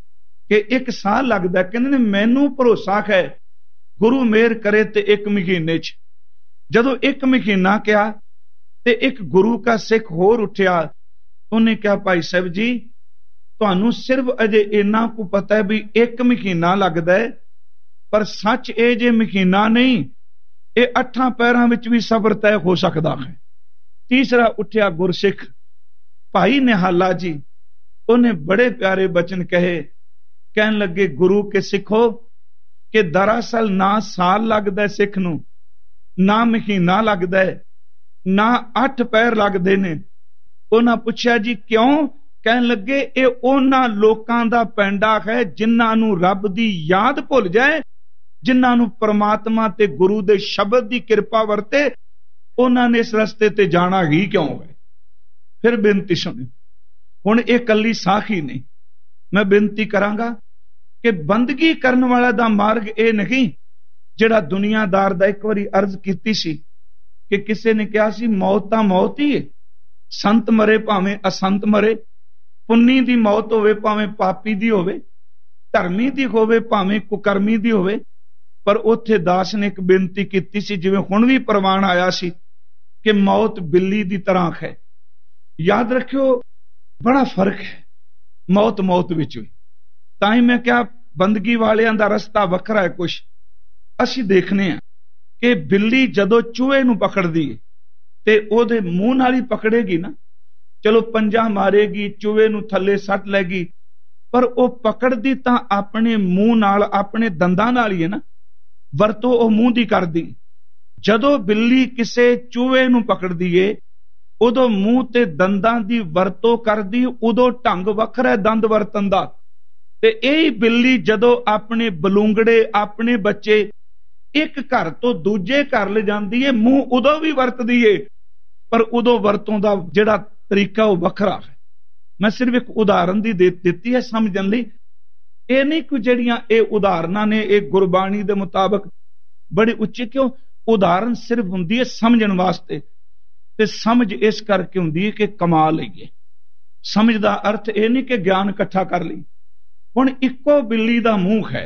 ਕਿ ਇੱਕ ਸਾਲ ਲੱਗਦਾ। ਕਹਿੰਦੇ ਨੇ ਮੈਨੂੰ ਭਰੋਸਾ ਹੈ ਗੁਰੂ ਮਿਹਰ ਕਰੇ ਤੇ ਇੱਕ ਮਹੀਨੇ ਚ। ਜਦੋਂ ਇੱਕ ਮਹੀਨਾ ਕਿਹਾ ਤੇ ਇੱਕ ਗੁਰੂ ਕਾ ਸਿੱਖ ਹੋਰ ਉੱਠਿਆ। ਉਹਨੇ ਕਿਹਾ, ਭਾਈ ਸਾਹਿਬ ਜੀ, ਤੁਹਾਨੂੰ ਸਿਰਫ ਅਜੇ ਇੰਨਾ ਕੁ ਪਤਾ ਹੈ ਵੀ ਇੱਕ ਮਹੀਨਾ ਲੱਗਦਾ ਹੈ, ਪਰ ਸੱਚ ਇਹ ਜੇ ਮਹੀਨਾ ਨਹੀਂ, ਇਹ ਅੱਠਾਂ ਪੈਰਾਂ ਵਿੱਚ ਵੀ ਸਬਰ ਤੈਅ ਹੋ ਸਕਦਾ ਹੈ। ਤੀਸਰਾ ਉੱਠਿਆ ਗੁਰਸਿੱਖ ਭਾਈ ਨਿਹਾਲਾ ਜੀ। ਉਹਨੇ ਬੜੇ ਪਿਆਰੇ ਬਚਨ ਕਹੇ। ਕਹਿਣ ਲੱਗੇ, ਗੁਰੂ ਕੇ ਸਿੱਖੋ, ਕਿ ਦਰਅਸਲ ਨਾ ਸਾਲ ਲੱਗਦਾ ਸਿੱਖ ਨੂੰ, ਨਾ ਮਹੀਨਾ ਲੱਗਦਾ ਹੈ, ਨਾ ਅੱਠ ਪੈਰ ਲੱਗਦੇ ਨੇ। ਉਹਨਾਂ ਪੁੱਛਿਆ, ਜੀ ਕਿਉਂ? ਕਹਿਣ ਲੱਗੇ, ਇਹ ਉਹਨਾਂ ਲੋਕਾਂ ਦਾ ਪੈਂਡਾ ਹੈ ਜਿਨ੍ਹਾਂ ਨੂੰ ਰੱਬ ਦੀ ਯਾਦ ਭੁੱਲ ਜਾਏ, ਜਿਨ੍ਹਾਂ ਨੂੰ ਪ੍ਰਮਾਤਮਾ ਤੇ ਗੁਰੂ ਦੇ ਸ਼ਬਦ ਦੀ ਕਿਰਪਾ ਵਰਤੇ, ਉਹਨਾਂ ਨੇ ਇਸ ਰਸਤੇ ਤੇ ਜਾਣਾ ਹੀ ਕਿਉਂ ਹੈ। ਫਿਰ ਬੇਨਤੀ ਸੁਣੀ। ਹੁਣ ਇਹ ਕੱਲੀ ਸਾਖੀ ਨਹੀਂ, ਮੈਂ ਬੇਨਤੀ ਕਰਾਂਗਾ ਕਿ ਬੰਦਗੀ ਕਰਨ ਵਾਲਾ ਦਾ ਮਾਰਗ ਇਹ ਨਹੀਂ ਜਿਹੜਾ ਦੁਨੀਆਦਾਰ ਦਾ। ਇੱਕ ਵਾਰੀ ਅਰਜ਼ ਕੀਤੀ ਸੀ ਕਿ ਕਿਸੇ ਨੇ ਕਿਹਾ ਸੀ, ਮੌਤ ਤਾਂ ਮੌਤ ਹੀ ਹੈ, ਸੰਤ ਮਰੇ ਭਾਵੇਂ ਅਸੰਤ ਮਰੇ, ਪੁੰਨੀ ਦੀ ਮੌਤ ਹੋਵੇ ਭਾਵੇਂ ਪਾਪੀ ਦੀ ਹੋਵੇ, ਧਰਮੀ ਦੀ ਹੋਵੇ ਭਾਵੇਂ ਕੁਕਰਮੀ ਦੀ ਹੋਵੇ, पर उत्थे दास ने एक बेनती की सी, जिवें हुण भी प्रमाण आया सी कि मौत बिल्ली की तरह है। याद रखियो बड़ा फर्क है मौत मौत विच भी। तां ही मैं क्या बंदगी वालियां दा रस्ता वखरा है। कुछ असीं देखने आ कि बिल्ली जदों चूहे नूं पकड़दी है ते ओहदे मूंह नाल ही पकड़ेगी ना, चलो पंजा मारेगी, चूहे नूं थल्ले सट लैगी, पर वह पकड़दी तां अपने मूंह नाल, अपने दंदां नाल ही है ना, वरतो वह मूंह दी करदी। जदों बिल्ली किसे चूहे नूं पकड़दी है उदों मूंह ते दंदां दी वरतों करदी, उदों ढंग वखरा है दंद वरतन दा। ते यही बिल्ली जदों अपने बलूंगड़े, अपने बच्चे एक घर तो दूजे घर ले जाती है, मूंह उदों भी वरतदी है, पर उदों वरतों दा जिहड़ा तरीका वो वखरा है। मैं सिर्फ एक उदाहरण दी दे दित्ती है समझण लई। ये नहीं कोई जिहड़ियां ये उदाहरणां ने ये गुरबाणी दे मुताबक बड़ी उच्ची, क्यों उदाहरण सिर्फ हुंदी है समझण वास्ते, ते समझ इस करके हुंदी है कि कमा लईए। समझ दा अर्थ ये नहीं कि ज्ञान इकट्ठा कर लई। हुण इक्को बिल्ली दा मूंह है,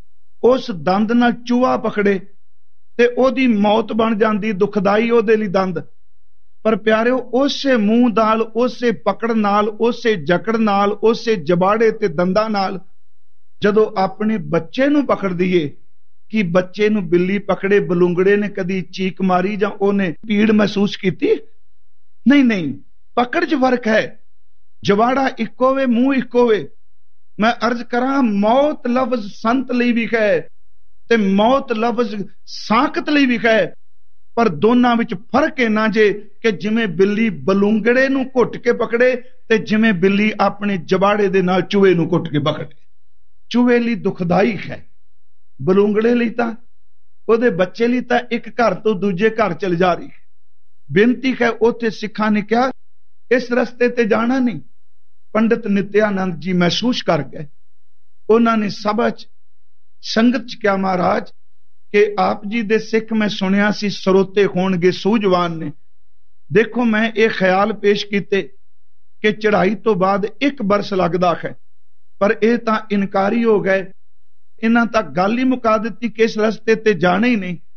उस दंद नाल चूहा पकड़े ते ओदी मौत बन जांदी, दुखदाई ओदे लई दंद। पर प्यारिओ उसे मूंह नाल, उसे पकड़ नाल, उसे जकड़ नाल, उसे जबाड़े ते दंदां नाल जदों अपने बच्चे नूं पकड़दी है, कि बच्चे नूं बिल्ली पकड़े, बलूंगड़े ने कदी चीक मारी जां ओने पीड़ महसूस कीती? नहीं नहीं, पकड़ च फर्क है। जवाड़ा इक्को वे, मूंह इक्को वे। मैं अर्ज करा मौत लफ्ज संत लई भी है ते मौत लफ्ज साकत लई भी है, पर दोनां विच फर्क इन्ना जे कि जिवें बिल्ली बलूंगड़े नूं घुट के पकड़े ते जिवें बिल्ली अपने जबाड़े दे नाल चूहे नूं घुट के पकड़े। चूहे लई दुखदाई है, बलूंगड़े लई तां ओहदे बच्चे लई तां एक घर तो दूजे घर चल जा रही है। बेनती है उत्थे सिखां ने कहा इस रस्ते ते जाना नहीं। पंडित नित्यानंद जी महसूस कर गए, उन्होंने सभा च संगत च क्या महाराज कि आप जी दे सिख मैं सुनिया सी सरोते होणगे, सूझवान ने। देखो मैं ये ख्याल पेश किते कि चढ़ाई तो बाद एक बरस लगदा है, पर यह तां इनकारी हो गए। इन्हां तक गल ही मुका दित्ती कि इस रस्ते ते जाना ही नहीं।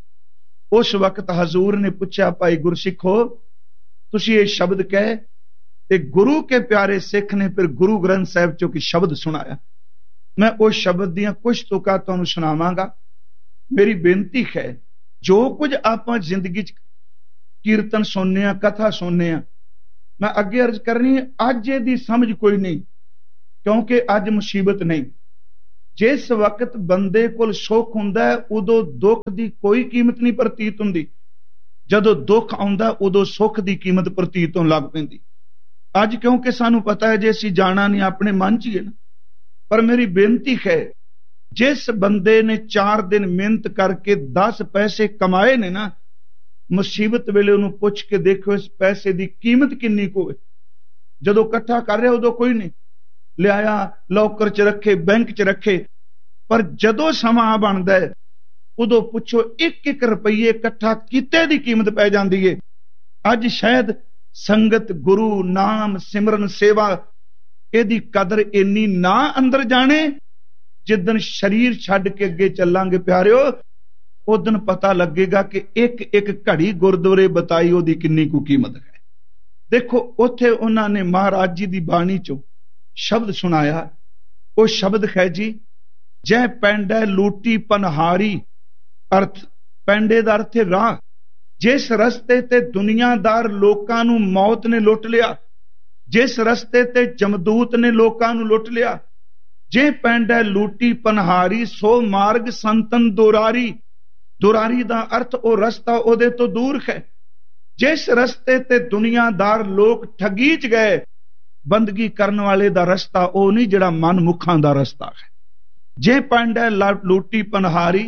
उस वक्त हजूर ने पूछा, भाई गुरसिखो तुसीं ये शब्द कहे, ते गुरु के प्यारे सिख ने फिर गुरु ग्रंथ साहिब चो की शब्द सुनाया। मैं उस शब्द दियां कुछ तुकां तुहानूं सुणावांगा। मेरी बेनती है, जो कुछ आपां जिंदगी च कीर्तन सुनने आ, कथा सुनने आ, मैं अगे अर्ज करनी है अज इहदी समझ कोई नहीं, क्योंकि अज मुसीबत नहीं। जिस वक्त बंदे कोल सुख हुंदा है उदों दुख दी कोई कीमत नहीं प्रतीत हुंदी, जदों दुख आउंदा उदों सुख दी कीमत प्रतीत होण लग पैंदी। अज क्योंकि सानू पता है जे असीं जाना नहीं, अपने मन च ही है ना। पर मेरी बेनती है, जिस बंदे ने चार दिन मेहनत करके दस पैसे कमाए ने ना, मुसीबत वेले उन्होंने पुछ के देखो इस पैसे की कीमत किन्नी को है। जदों इकट्ठा कर रहे उदों कोई नहीं, लियाया लॉकर च रखे, बैंक च रखे, पर जदों समा बनता है उदों पुछो एक एक रुपये इकट्ठा कीते दी कीमत पै जाती है। अज शायद संगत, गुरु, नाम, सिमरन, सेवा इहदी कदर इन्नी ना अंदर जाने। जिदन शरीर छड्ड के अगे चलांगे प्यारिओ, उस दिन पता लगेगा कि एक एक घड़ी गुरद्वारे बताई ओदी किन्नी कु कीमत है। देखो उत्थे उन्होंने महाराज जी की बाणी चो शब्द सुनाया। वो शब्द है जी, जै पैंडै लूटी पनहारी, अर्थ पैंडे दा अर्थ राह। जिस रस्ते ते दुनियादार लोकां नूं मौत ने लुट लिया, जिस रस्ते ते जमदूत ने लोकां नूं लुट लिया, जे पैंडै लूटी पनहारी सो मार्ग संतन दुरारी। दुरारी दा अर्थ ओ रस्ता ओदे तो दूर है। जिस रस्ते ते दुनियादार लोग ठगी च गए, बंदगी करने वाले दा रस्ता ओ नहीं जिहड़ा मन मुखां दा रस्ता है। जे पैंडै लूटी पनहारी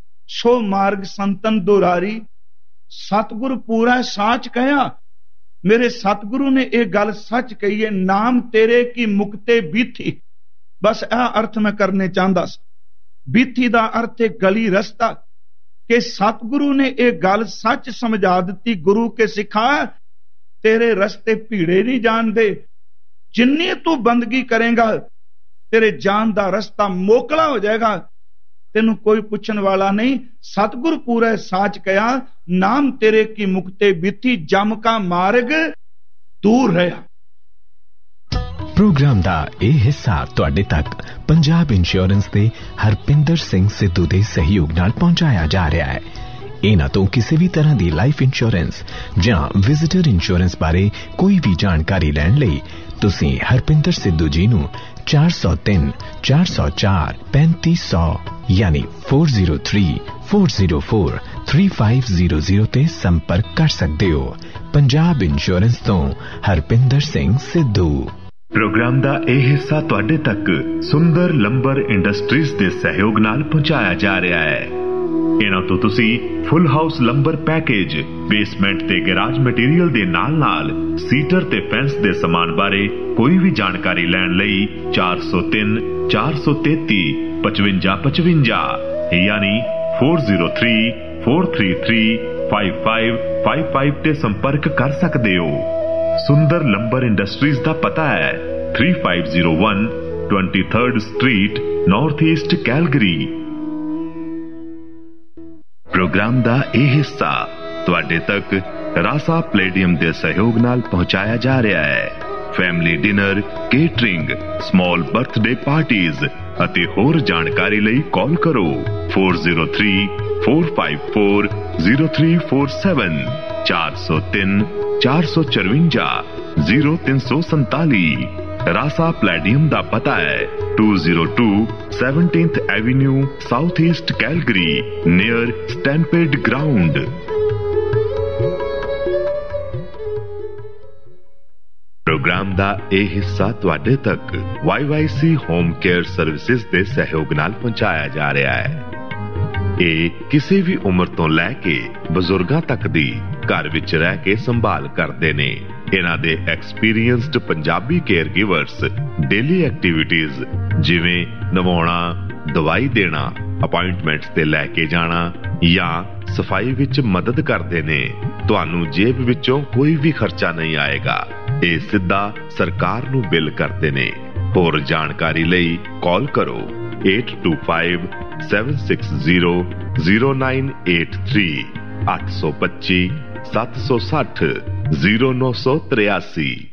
सो मार्ग संतन दुरारी। सतगुरु पूरा साच कहा, मेरे सतगुरु ने यह गल सच कही है, नाम तेरे की मुक्ते बीथी। बस यह अर्थ मैं करने चाहता सा। बीथी दा अर्थ है गली रस्ता, कि सतगुरु ने यह गल सच समझा दी। गुरु के सिखा तेरे रस्ते भीड़े नहीं जानते, जिन्नी तू बंदगी करेगा तेरे जान दा रस्ता मोकला हो जाएगा। तेनू कोई पुछन वाला नहीं। सतगुर पूरे साच कया, नाम तेरे की मुक्ते बीती, जम का मार्ग दूर रहा। प्रोग्राम दा ਇਹ ਹਿੱਸਾ ਤੁਹਾਡੇ ਤੱਕ ਪੰਜਾਬ ਇੰਸ਼ੋਰੈਂਸ ਦੇ ਹਰਪਿੰਦਰ ਸਿੰਘ ਸਿੱਧੂ ਦੇ ਸਹਿਯੋਗ ਨਾਲ ਪਹੁੰਚਾਇਆ ਜਾ ਰਿਹਾ ਹੈ। ਇਹਨਾਂ ਤੋਂ ਕਿਸੇ ਵੀ ਤਰ੍ਹਾਂ ਦੀ ਲਾਈਫ ਇੰਸ਼ੋਰੈਂਸ ਜਾਂ ਵਿਜ਼ਿਟਰ ਇੰਸ਼ੋਰੈਂਸ ਬਾਰੇ ਕੋਈ ਵੀ ਜਾਣਕਾਰੀ ਲੈਣ ਲਈ ਤੁਸੀਂ ਹਰਪਿੰਦਰ ਸਿੱਧੂ ਜੀ ਨੂੰ ਚਾਰ ਸੌ ਤਿੰਨ ਚਾਰ ਸੌ ਚਾਰ ਪੈਂਤੀ ਸੌ ਯਾਨੀ ਚਾਰ ਸੌ ਤਿੰਨ ਚਾਰ ਸੌ ਚਾਰ ਤਿੰਨ ਪੰਜ ਜ਼ੀਰੋ ਜ਼ੀਰੋ ਤੇ ਸੰਪਰਕ ਕਰ ਸਕਦੇ ਹੋ। ਪੰਜਾਬ ਇੰਸ਼ੋਰੈਂਸ ਤੋਂ ਹਰਪਿੰਦਰ ਸਿੰਘ ਸਿੱਧੂ। प्रोग्राम का यह हिस्सा तुहाडे तक सुंदर लंबर इंडस्ट्रीज के सहयोग नाल पहुंचाया जा रहा है। इन्हां तो तुसी full house lumbar package, basement ते गैराज मटीरियल दे नाल नाल सीटर ते फेंस दे समान बारे कोई भी जानकारी लैण लई चार सौ तीन चार सौ तेती पचवंजा पचवंजा यानी four zero three four three three five five five five ते संपर्क कर सकते हो। सुंदर लंबर इंडस्ट्रीज का पता है three five zero one twenty third street north east Calgary. Programme का यह हिस्सा तुहाडे तक रासा प्लेडियम के सहयोग नाल पहुंचाया जा रहा है। Family dinner, catering, small birthday parties ਅਤੇ ਹੋਰ ਜਾਣਕਾਰੀ ਲਈ ਕਾਲ ਕਰੋ four zero three four five four zero three four seven चार सौ तीन चार सौ चरवंजा जीरो तीन सौ संताली। रासा प्लेडियम का पता है to zero to seventeenth Avenue south east Calgary near स्टैंपेड ground. Programme का यह हिस्सा तुहाडे तक Y Y C home care services के सहयोग नाल पहुंचाया जा रहा है। ये किसी भी उम्र तो लैके बजुर्गों तक दी घर विच रह के संभाल करते ने। इन्हां दे experienced Punjabi care givers daily activities जिवें नवाउणा, दवाई देना, अपॉइंटमेंट्स ते लैके जाना या सफाई विच मदद करते ने। तुहानू जेब विचों कोई भी खर्चा नहीं आएगा। ये सिद्धा सरकार नू बिल करते ने। होर जानकारी लई कॉल करो eight to five seven six zero zero nine eight three आठ सौ पच्ची सत्त सौ सठ जीरो नौ सौ तिरासी।